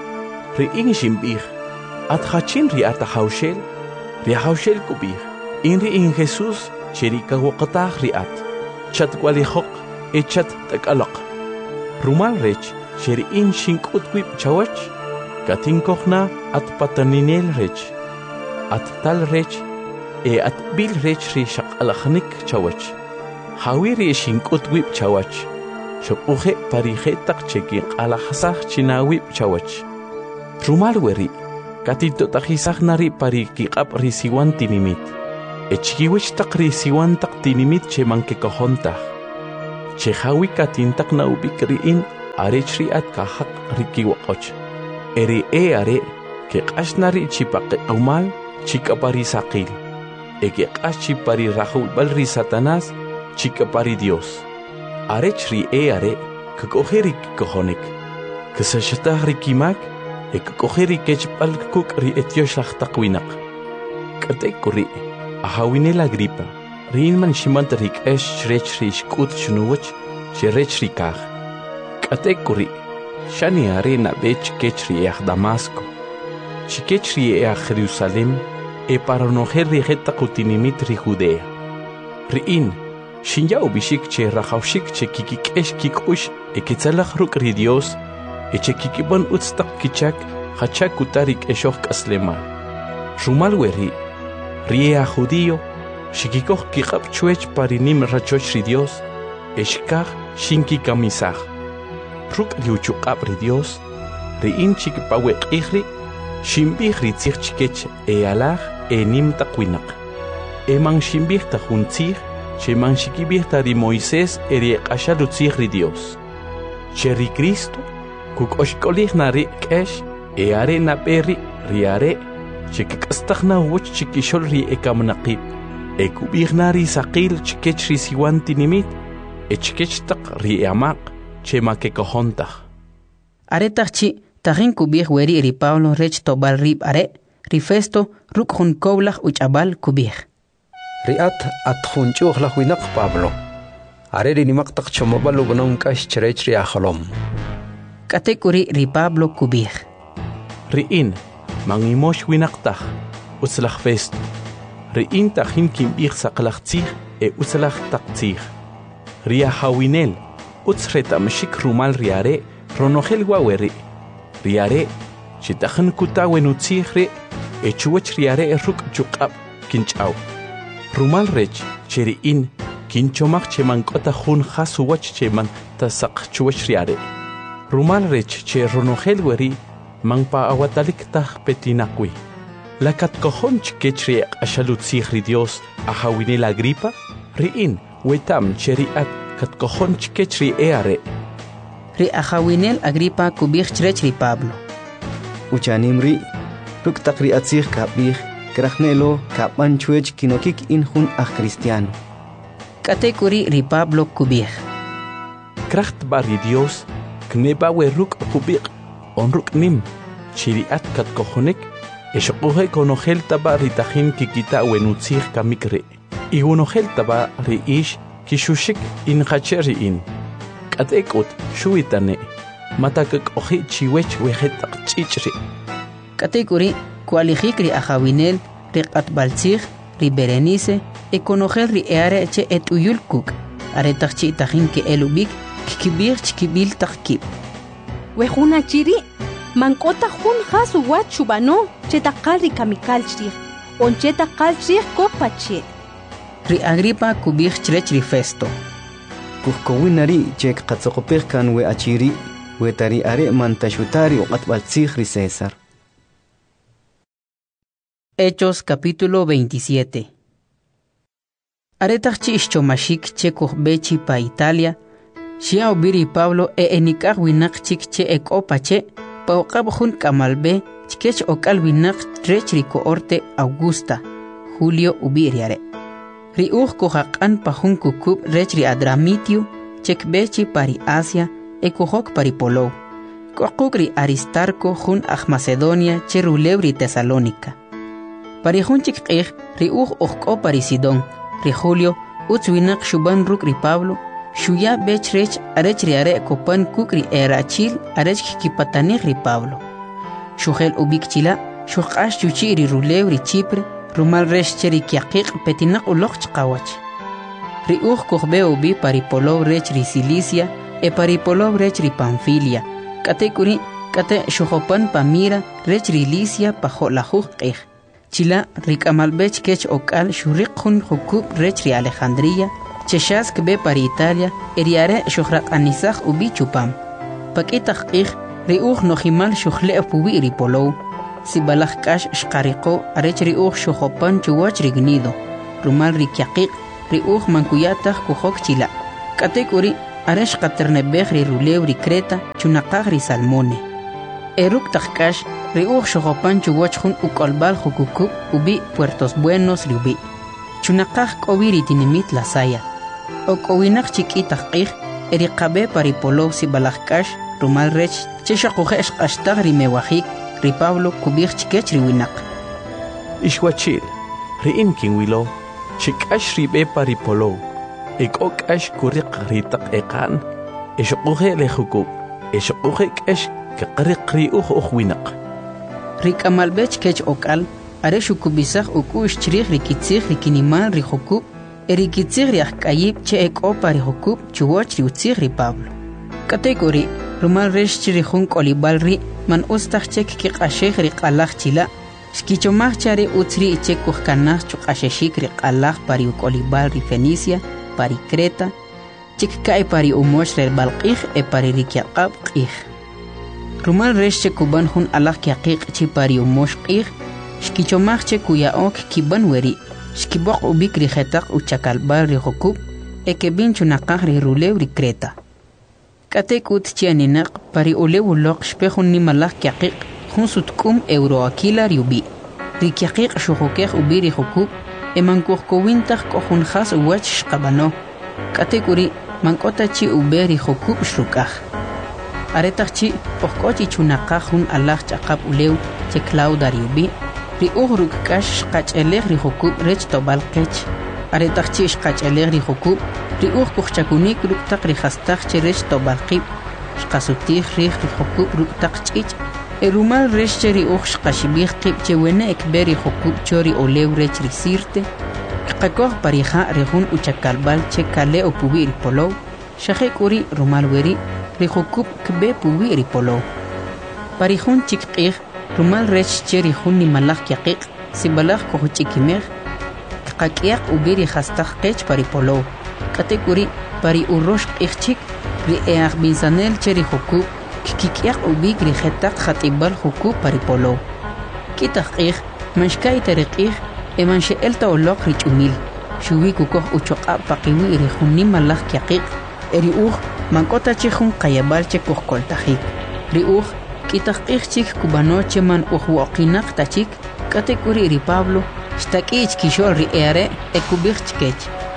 Speaker 5: Riin shimbir. At hachin ri ata haushel, ri haushel kubih, in ri in Jesus, cherika waqatah ri at, chat walihok, e chat takalok. Rumal rech, sheri in shinkut wip chawach, katin kochna at pataninel rech, at tal rech, e at bil rech ri shak alachnik chawach. Hawi ri shinkut wip chawach, shokuhe parihetak chekin alahasach china wip chawach. Rumal weri, Katito tajisach nari pari kiqap risiwan tinimit. Echkiwich taqri siwan taq tinimit che manke kohontaj. Che hawi katintak na ubikriin arechri at kahak rikiwakoch. Eri e are ke qashnari chipaqe umal chikapari saqil. Eke qash chipari rahul balri Satanás chikapari Dios. Arechri e are ke koheri kohonik. Que sashatah rikimak ek koheri kechpal kuk ri etyosh lachtaqwinak. Kate kuri ahawine la gripa. Rinman shimant rik esh rech rish kut shnuwach sherech rikah. Kate kuri shani arena bech kechri ech Damasco. Shikechri ech Jerusalem e paronoher rijeta kutinimit ri Judea. Riin shinja ubishik che rachawshik che kikik esh kikush e ketzalach ruk ri Dios e che kikibon utstak kichak hachak utarik eshoch kaslema. Rumal weri ria judío shikikoh kikab chuech parinim rachoch ri Dios eshkah shinki kamisaj. Ruk liuchukab ri Dios riin chikipawek ihri shimbih ri tzich chikech e alaj e nim takwinak. E man shimbih tajuntzich che man shikibih tari Moisés eri kashalutzich ri Dios. Che ri Cristo kuk oshkolih na ri kesh e are na peri ri are che kikastagna woch chikishol ri ekamnaqib e kubih na ri saqil chikech ri siwan tinimit e chikech tak ri amaq che ma ke kohontaj.
Speaker 1: Are tachi tahin kubih weri ri Pablo rech tobal rib are ri Festo ruk hun koblach uchabal kubih.
Speaker 11: Ri at at hun chuhlach winak Pablo. Are ri nimak tak chomabalu gunong kash cherech ri aholom.
Speaker 1: Katekuri ri Pablo kubih.
Speaker 5: Riin mangimosh winaqtaj uslach Festo. Riin tajin kimbih saqlachtzij e uslach taqtzij. Ria hawinel utsreta mshik rumal riare ronohel waweri. Riare chitajan kutawen utzijre e chuwach riare ruk chukab kinchaw. Rumal rech cheriin kinchomach chemankota hun hasuwach cheman tasaq chuwach riare. Rumal rech che ronohel weri mangpa awatalik taj petinakwi. Lakat kohon chkechri ashalutzij ri Dios ahawine la gripa riin wetam cheriat kat kohon chkechri eare.
Speaker 1: Ri ahawinel agripa kubih chrech ri Pablo.
Speaker 2: Uchanim ri ruk takri atzij kabih krachnelo kapan chuech kinokik injun ah cristiano.
Speaker 1: Katekuri ri Pablo kubih.
Speaker 5: Kracht bari Dios kneba we ruk kubih onruk nim chiriat kat kohonek eshokuhe konogel taba ri tajin kikita wenutzij kamikre. I unogel taba ri ish kishushik in khacheri in. Katekut shuitane matakak oji chiwech wejetak chichri.
Speaker 1: Katekuri kualijik ri ahawinel ri qatbaltzij ri Berenice e konogel ri eare che et uyulkuk are takchi tajin ke elubik kikibir chkibil takkib.
Speaker 12: Wejuna chiri mankota jun hasu wachubano chetakal ri kamikal chri on chetakal chri kopache.
Speaker 1: Ri Agripa kubih chrech ri Festo.
Speaker 2: Kuhkowinari chek qatzokopih kan we achiri we tari are mantashutari o qatbaltzij ri César.
Speaker 1: Hechos capítulo veintisiete. Aretachchi ischomashik che kuhbechi pa Italia Shia ubiri Pablo e enikah winak chik che ek opache pa okab hun kamalbe chikech okal winak trech ri coorte Augusta Julio ubiriare. Ri uj kuhakan pa hun kukub rech ri Adramitio chek bechi pari Asia e kuhok pari Polo. Kuhuk ri Aristarco hun ah Macedonia che rulew ri Tesalónica. Pari hun chik qih ri uj ukko pari Sidón. Ri Julio utz winak shuban ruk ri Pablo Shuya bech rech arech riare kopan kukri erachil arech kipatanich ri Pablo. Shugel ubik chila, shukash chuchi ri rulew ri Chipre, rumal rech cheri kiaqiq petinak uloch chqawach. Ri uj kuhbe ubi paripolo rech ri Cilicia, e paripolo rech ri Panfilia. Kate kuri, kate shuhopan pamira rech ri Licia pajo la juj qih. Chila ri kamalbech kech okal shurik hun hukub rech ri Alejandría, Cheshask be para Italia, eriare shuhrat anisach ubi chupam. Pakitach ich, riuch nohimal shuhle pubi ripolo. Si balach kash shkariko, arech riuch shuhopan chuwach rignido. rumal rikiaqiq ri uj mankuyataq kujok chila k'atek uri aresh qaternebej ri rulew ri Creta chunaqaj ri Salmone eruk taqk'ax ri uj xojopan chuwoch jun uk'olb'al jukukub ubi Puertos Buenos ri ubi chunaqaj k'owi ri tinimit La Saya ok'owinaq chik'itaq q'ij eri qabe paripolow sib'alaj k'ax rumal rech che xaquje xq'axtaj ri mewajik ri Pablo kubij chikech ri winaq
Speaker 5: ixwachil ri'in kinwilo xik'ax ribe paripolow ek'ok'ax kuriq ritaq eqan exoquje lejukub exoquje k'ex kaqriq ri uj uj winaq
Speaker 1: ri k'amalb'ech kech ok'al are xukubisaj uk'u'x chriij ri kitzij ri kinimal ri jukub eri kitzij ri ajk'ayib che ek'opa ri jukub chuwoch ri utzij ri Pablo k'atek uri rumal rex chi ri jun k'olib'al ri man ustaj chek kiq'axej ri q'alaj chila xkichomaj cha ri utz ri ichek kujkanaj chuq'axexik ri q'alaj pari uk'olib'al ri Fenicia pari Creta chikka'y pari umox reb'al q'ij e pari ri kyaq'ab' q'ij rumal rex che kuban jun alaj kyaqiq' chi pari umox q'ij xkichomaj che kuya'ok kiban weri xkiboq ubik ri jetaq uchakalb'al ri jukub e keb'in chunaqaj ri rulew ri Creta k'atek ut chi aninaq pari ulew uloq xpe jun nimalaj kyaqiq' jun sutk'um Euroaquila ri ubi ri kyaqiq' xujukej ubi ri jukub e mankujkowintaj k'o jun jas uwach xqab'ano k'atek uri mank'ota chi ube ri jukub xruk'aj aretaj chi ojk'o chi chunaqaj jun alaj ch'aqap ulew che Clauda ri ubi ri uj ruk'k'ax xqach'elej ri jukub rech tob'al qech aretaj chi xqach'elej ri jukub ri uj kujchakunik ruk'taq ri jastaj che rech tob'al qib' xqasutij riij ri jukub ruk'taq ch'ich' e rumal rex che ri uj xqaxib'ij qib' che wene ekbe ri jukub cho ri olew rech ri Sirte kqakoj parija' ri jun uchakalb'al che kale' upuwi' ri polow xaje k'uri rumal weri ri jukub kbe puwi' ri polow pari jun chik q'ij rumal rech che ri jun nimalaj kyaqiq' sib'alaj kujch'ikimej kqak'iyaq ubi ri jastaj qech pari polow k'atek uri pari urox q'ij chik ri e ajb'insanel che ri jukub kik'iyaq ubik ri jetaq jat'ib'al jukub pari polow kitaq q'ij manxka'yta ri q'ij e manxe'elta oloq ri ch'umil xuwi kukoj uchoq'ab' paqiwi' ri jun nimalaj kyaqiq' e ri uj mank'ota chi jun qayab'al che kujkoltajik ri uj k'itaq q'ij chik kub'ano che man uj woqinaq ta chik k'atek uri ri Pablo xtak'i chkixo'l ri e are' e kub'ij chkech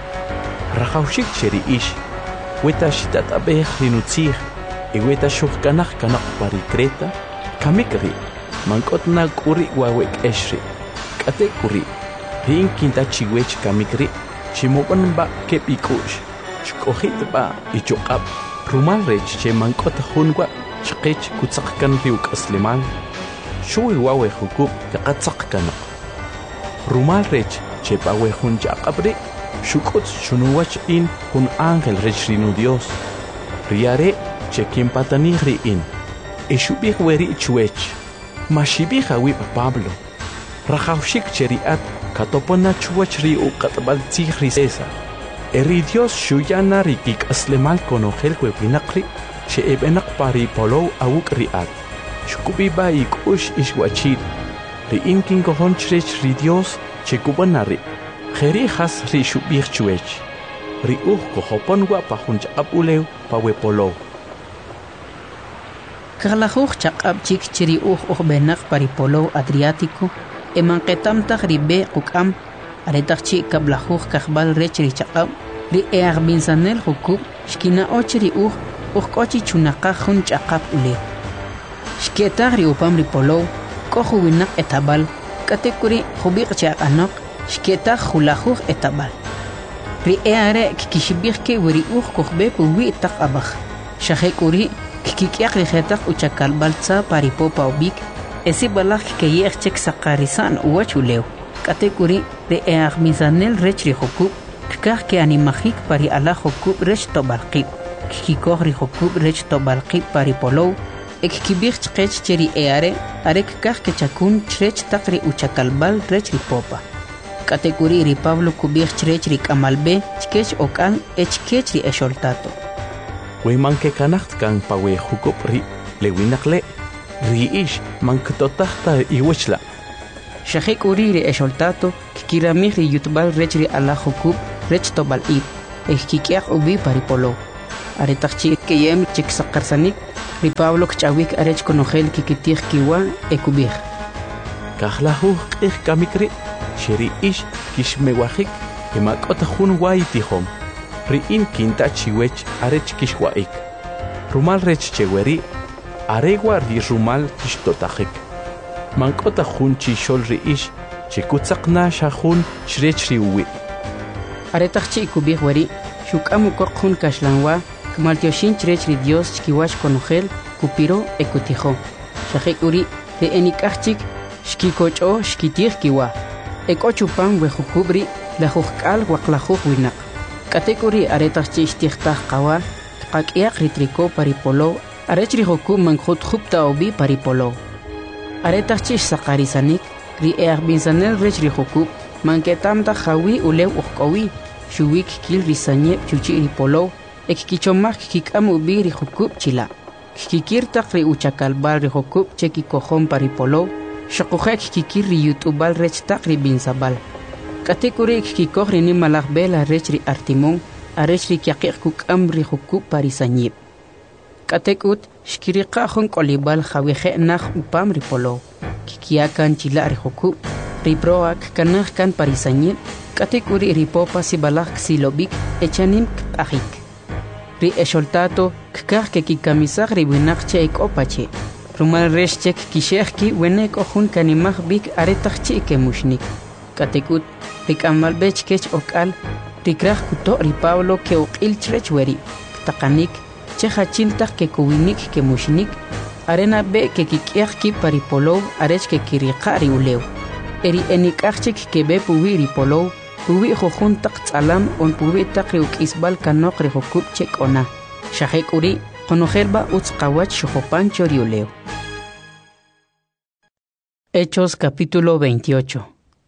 Speaker 5: rajawxik che ri ix weta xitat'ab'ej ri nutzij y weta xujkanaj kanaq pari Creta kamik ri mank'ot na k'uri wawe k'ex ri k'atek uri ri'in kinta chiwech kamik ri ximob'an b'a keb' ik'u'x xk'ojit b'a ichoq'ab' rumal rech che mank'ot jun wa' chqech kutzaq kan ri uk'aslimal xuwi wawe jukub kaqatzaq kanaq rumal rech che b'awe jun ch'aq'ab' ri xuk'utz xunuwach in jun ángel rech ri nu Dios ri are' che kinpatanij ri'in e xub'ij weri' chwech maxib'ij awib' Pablo rajawxik che ri'at katopona chwach ri uq'atb'al tzij ri César e ri Dios xuyana ri kik'aslemal konojel wewinaq ri xe'eb'enaq pari polow awuk' ri'at xkub'iba ik'ux ixwachil ri'in kinkojon chrech ri Dios che kub'ana ri' jeri jas ri xub'ij chwech ri uj kojopon wa' pa jun ch'aq'ab' ulew pa we polow
Speaker 1: kaqlajuj chaq'ab' chik che ri uj ujb'enaq pari polow Adriático e manqetamtaj ri b'e quk'am aretaj chi kablajuj kajb'al rech ri chaq'ab' ri e ajb'insanel jukub xkina'o che ri uj ujk'o chi chunaqaj jun ch'aqap ulew xke'taj ri upam ri polow k'o juwinaq etab'al k'atek uri jubiq' che aq'anoq xke'taj julajuj etab'al ri e are' kikixib'ij ke weri uj kujb'e puwi' taq ab'aj xaje k'uri kik'iyaq ri jetaq uchakalb'al tza pari popa ubik e sib'alaj kikeye'ej chek saqarisa'n uwach ulew k'atek uri ri e ajb'insanel rech ri jukub kikaj ke animajik pari alaj jukub rech tob'al qib' kikikoj ri jukub rech tob'al qib' pari polow e kikib'ij chqech che ri e are' are kikaj kechakun chrech taq ri uchakalb'al rech ri popa k'atek uri ri Pablo kub'ij chrech ri k'amalb'e chkech ok'al e chkech ri exoltato
Speaker 5: we mankekanaj kan pa we jukub ri le winaq le ri ix manktotajta iwachla
Speaker 1: Shahik uriri esholtato kikiramih ri yutbal rech ri ala hukub rech tobal ib ehkikiak ubi paripolo. Aretachchi keyem chiksaqarsanik ri Pablo kchawik arech konogel kikitih kiwa ekubih.
Speaker 5: Kahlahu qih kamikri sheri ish kishmewahik kemakota hun waitihom. Ri in kinta chiwech arech kishwaik. Rumal rech cheweri aregwa ri rumal kishtotajik. Mankota hun chishol ri ish chikutzaqna shahun shrech ri uwi.
Speaker 1: Aretachchi kubih wari shukamu kokun kashlanwa kmaltioshin chrech ri Dios chkiwash konogel kupiro ekutijo. Shahik uri de enikachik shkikocho shkitih kiwa. Ekochupan wehukubri la hukal waklahuh winak. Katekuri aretachchi ishtihtaj qawa qakiaq ritriko paripolo arech ri hukub mankhut khupta obi paripolo. Aretachchi saqarisanik ri earbinsanel rech ri hukub manketamta jawi ulew uqowi shuwik kil risanye chuchi ri polo ekkichomak kikam ubi ri hukub chila kikirtaq ri uchakalbal ri hukub cheki kohon paripolo shaqujek kikir ri yutubal rech taq ri binsabal katekuri kikoj ri nimalaj bela rech ri artimon arech ri kyaqiq kukam ri hukub parisanyib katekut shkiriqa jon kolibal jawije naj upam ri polo kikiakan chila ri hukub riproak kanaj kan parisanyib katekuri ripopa sibalaj silobik echanim k'ajik ri esholtato kkaj ke kikamisaj ri winaqche ekopache rumal reshchek kishejki wenek ojun kanimaj bik aretachchi kemushnik katekut rik'amalbech kech ok'al rikraj kuto ri Pablo ke uq'il chrech weri taqanik che hachiltaj ke kuwinik kemushnik arena be ke kik'ejki paripolo arech ke kiriqa ri ulew eri enikachik ke be puwi ri polo puwi jojun taq tsalam on puwi taq ri uk'isbal kanok ri hukub chek ona shahek uri konojelba utz qawach shojopan choriuleo. Hechos capítulo veintiocho.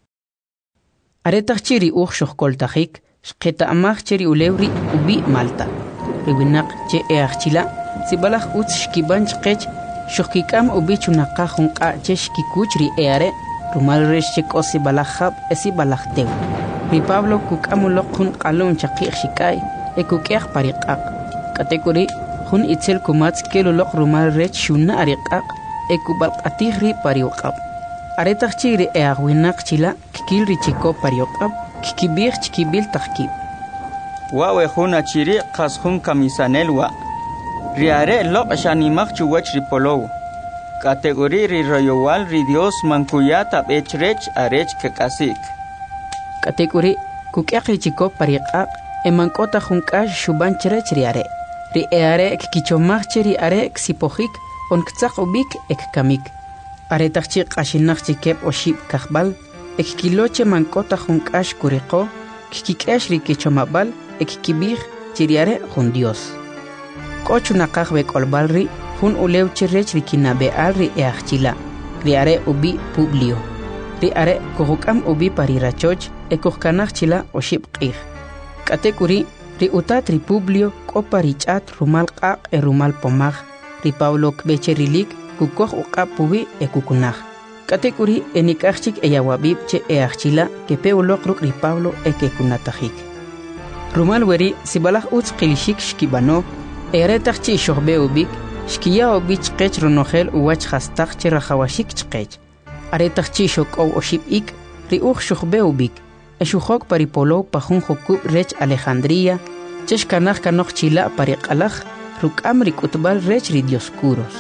Speaker 1: Aretach chiri uj shokoltajik shqeta amaj cheri ulewri ubi Malta ri winaq che eachila sibalaj utz shkiban chqech shokikam ubi chunaqa junqa che shkikuch ri eare rumal resh che kosi balajab esi balajtew ri Pablo kukamuloq jun qalun chaqiq shikay e kukeq pariqaq katekuri jun itzel kumatz keluloq rumal resh shuna ariqaq e kubalqatij ri pariuqab aretach chiri e agwinaq chila kikil ri chiko pariuqab kikibij chikibil tajkib
Speaker 2: wawe jun achiri qas jun kamisanelwa riare loq shanimaq chuwach ri polow kategori ri royowal ri Dios mankuyata bechrech arech kekasik
Speaker 1: kategori kukyaqri chiko pariqaq e mankota junkash shuban chrech riare ri eare kikichomaj cheri are ksipojik on ktzaq ubik ek kamik aretachchi qashinaq chikep oshib kajbal ek kiloche mankota junkash kuriqo kikikesh ri kichomabal ek kibij chiriare jun Dios kochunaqaj be kolbalri jun ulew chirech ri kinabeal ri eachila ri are ubi Publio ri are kohukam ubi parirachoch e kohkanaj chila oshib qij katekuri ri utat ri Publio koparich'at rumal qaq e rumal pomaj ri Pablo kbecherilik kukoj uqab pubi e kukunaj katekuri enikajchik eyawabib che eachila kepe uloq ruk ri Pablo e kekunatajik rumal weri sibalaj utz qilishik shkibano eretajchi shohbe ubik shkiya obich qech ronogel uwach hastaq che rajawashik chqech aretachchi shokow oshib ik ri uj shohbe ubik eshujok paripolo pajun jokub rech Alejandría chesh kanaj kanoj chila pariqalaj ruk'am ri k'utbal rech ri Dioscuros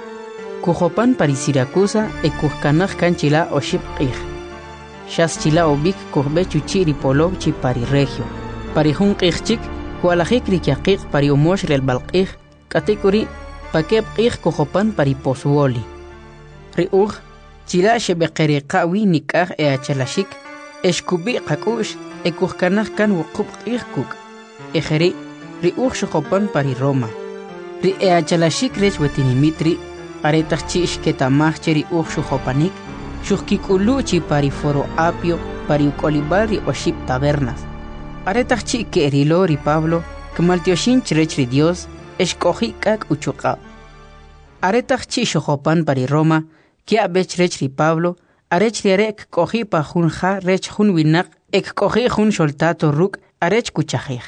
Speaker 1: kujopan pari Siracusa e kujkanaj kan chila oshib qij shas chila ubik kujbe chuchi ri polo chi pari regio pari jun qijchik kualajik ri kyaqiq pari umosh rel balqij katekuri pakeb qij kujopan pari Pozuoli ri uj chila shebeqeriqa wi nikaj e achalashik eshkubi qakush e kujkanaj kan wuqub qij kuk ejeri ri uj shojopan pari Roma ri e achalashik rech wetinimitri aretachchi ishketamaj che ri uj shojopanik shujkik'ulu chi pari Foro Apio pari ukolibal ri oshib tabernas aretachchi ke'rilo ri Pablo kmaltioshin chrech ri Dios eshk'oji k'ak uchuqab aretachchi shojopan pari Roma kia bech rech ri Pablo arech riarek kohi pa hun ha rech hun winak ek kohi hun soltato ruk arech kuchahih.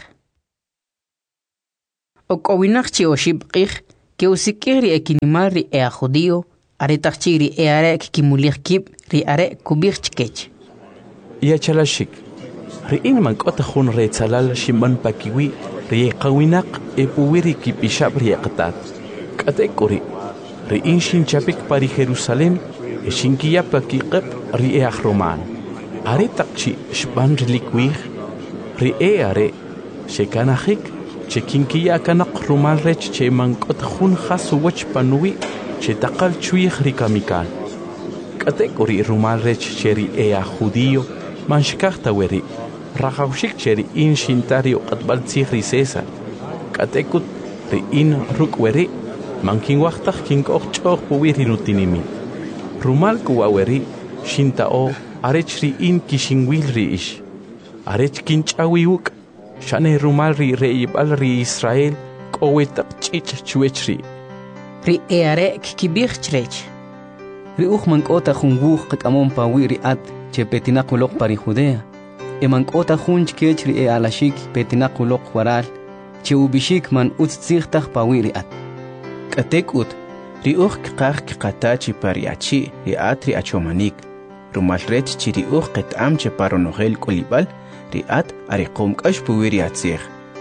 Speaker 1: Ok owinak chi oshibqih que usikiri ekinimal ri ea judío aretachchi ri earek kimulich kib ri are kubich chkech.
Speaker 5: Ya chalashik. Ri in man kota hun re tsalal shimban pakiwi ri qawinak e puwiri kipishab ri qatat. Katekuri. Ri in shin chapik pari Jerusalem e shinkiya pakiqab ri e roman. Are takchi shban rikwih ri e are shekanahik chekinkiya kanak rumal rech che man kota hun khasu wach panui che taqal chuih ri kamikal. Katekuri rumal rech cheri e a judío man shkachta weri rajawshik cheri in shintario qatbal tsikhri César katekut ri in ruk weri man kin waqtaq kin qoqchoq puwiri nutinimi rumal kuwa weri shinta o arech ri in kishingwil ri ish arech kin chawiuk shane rumal ri reibal ri Israel qowetaq chich chuechri
Speaker 1: ri eare kibich chrech
Speaker 13: ri ukh man qota khunguq qamon pawiri at che petinakulok pari Judea eman qota khunch kechri e alashik petinakulok waral che ubishik man utzigtaq pawiri at
Speaker 4: katekut ri ukh qaq qatachi pariachi ri atri achomanik rumal rech chi ri ukh qetam che paronogel kulibal ri at ari qomqash pawiri atzig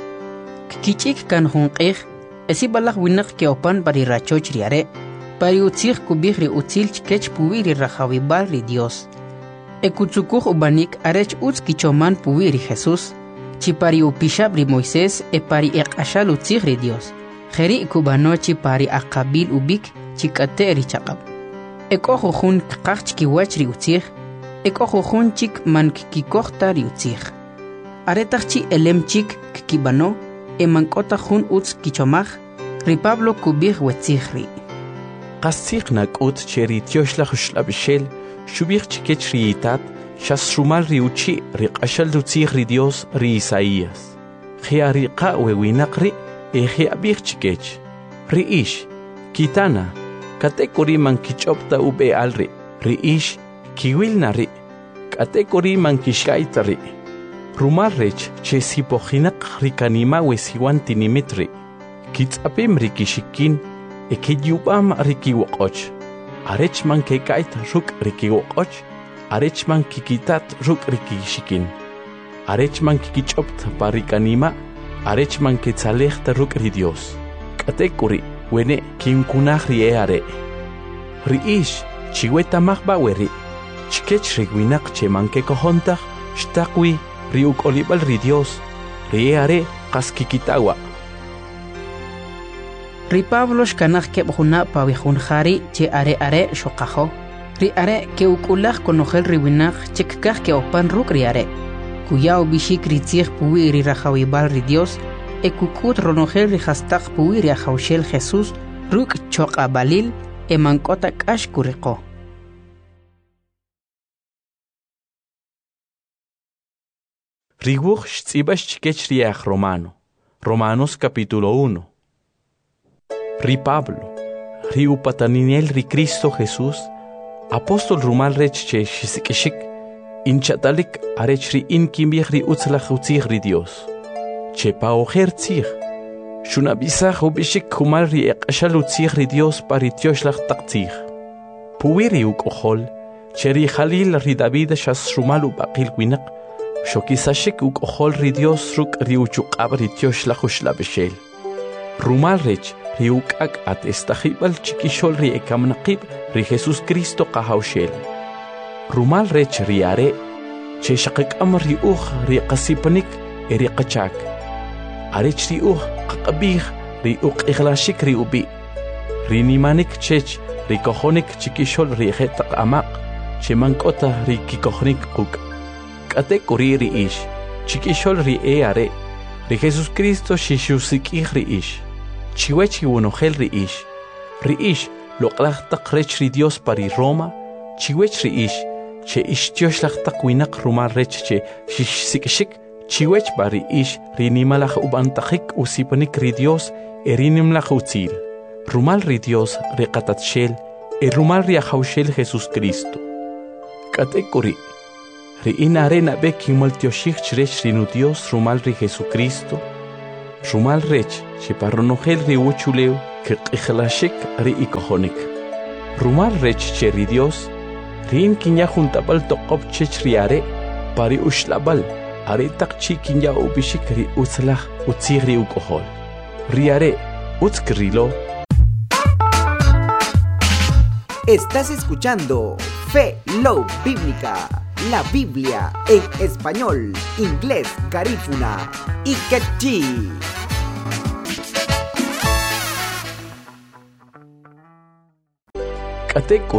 Speaker 1: kichik kan hunqih esi balagh winaq ke opan pari rachoch ri are pari utzig kubih ri utzil chkech pawiri rajawibal ri Dios. Ekutsukuj ubanik arech utz kichoman puwiri Jesús, chi pari upishab ri Moisés e pari eqashal utzig ri Dios. Jeri kubano chi pari akabil ubik chi kate ri chaqab. Ekojo jun kqaq chkiwach ri utzig, ekojo jun chik man kikokta ri utzig. Aretach chi elem chik kibano e mankota jun utz kichomaj, ri Pablo kubih wetzig ri.
Speaker 5: Qastig nakut cheri tioshlach shlabshel shubich chikech riitat shas rumal riuchi riqashal rutzig ri Dios ri Isaías. Khiari qa wewinaqri e khiabich chikech. Ri ish kitana katekuri man kichopta ube alri ri ish kiwilna ri katekuri man kishkaita ri. Rumal rech che sipohinaq rikanima wesiwan tinimitri. Kitsapim rikishikin e kiyubam rikiwoqoch. Arechman ke kait ruk rikiwoqoch, arechman kikitat ruk rikishikin. Arechman kikichopt parikanima, arechman ke tzalechta ruk ri Dios. Katekuri, wene kinkunaj ri eare. Ri ish, chiweta mahbaweri, chikech rigwinak che man ke kohontaj, shtakwi riuk olibal ri Dios, ri eare kaskikitawa.
Speaker 1: Ri Pablo shkanaj kebjuna pawihun jari che are are shoqajo. Ri are ke ukulaj konojel riwinaj chekkaj ke opan ruk ri are. Kuyao bishik ritzig puwi ri rajawibal ri Dios e kukut ronojel ri hastaq puwi ri ajawshel Jesús ruk choqa balil e mankota kash kuriqo.
Speaker 5: Riwuj shtsibash chikech riach Romano. Romanos capítulo uno. Ri Pablo, ri upataninel ri Cristo Jesús, apóstol rumal rech che shisikishik, inchatalik arech ri inkimbich ri utzlach utzig ri Dios. Che paojer tzig, shunabisach ubishik kumal ri eqashal utzig ri Dios pari tioshlach taktzig. Puwiri ukohol, che ri Jalil ri David shas rumal ubaqil winak, shokisashik ukohol ri Dios ruk ri uchuqab ri tioshlach ushlabeshel. Rumal rech, riukak at estajibal chikishol ri ekamnaqib ri Jesús Cristo qahawshel. Rumal rech riare, che shaqikam ri uj ri qasipanik e ri qachak. Arech ri uj qaqabih ri uq iglashik ri ubi. Ri nimanik chech ri kohonik chikishol ri jetaq amaq, che mankota ri kikohnik quk. Katek uri ri ish, chikishol ri eare, ri Jesús Cristo shishusik ri ish. Chiwechi unojel ri ish. Ri ish loqlachtaq rech ri Dios pari Roma. Chiwech ri ish. Che ish tioshlachtaq winak rumal rech che shishsikishik. Chiwech bari ish ri nimalach ubantaqik usipanik ri Dios e rinimlach utzil. Rumal ri Dios ri qatatshel e rumal ri ajawshel Jesús Cristo. Katekuri. Ri inarena be kimoltioshik chrech rinu Dios rumal ri Jesucristo. Rumal rech chiparronogel ri uchuleu que qixlashik ri ikohonik. Rumal rech cheri Dios. Rin kinya juntabal toqop chech riare pari ushlabal. Are takchi kinya ubishik ri utslah utsiri ukohol. Riare utskrilo.
Speaker 14: Estás escuchando Fe Love Bíblica, la Biblia en español, inglés, garífuna y quechí.
Speaker 5: Kateku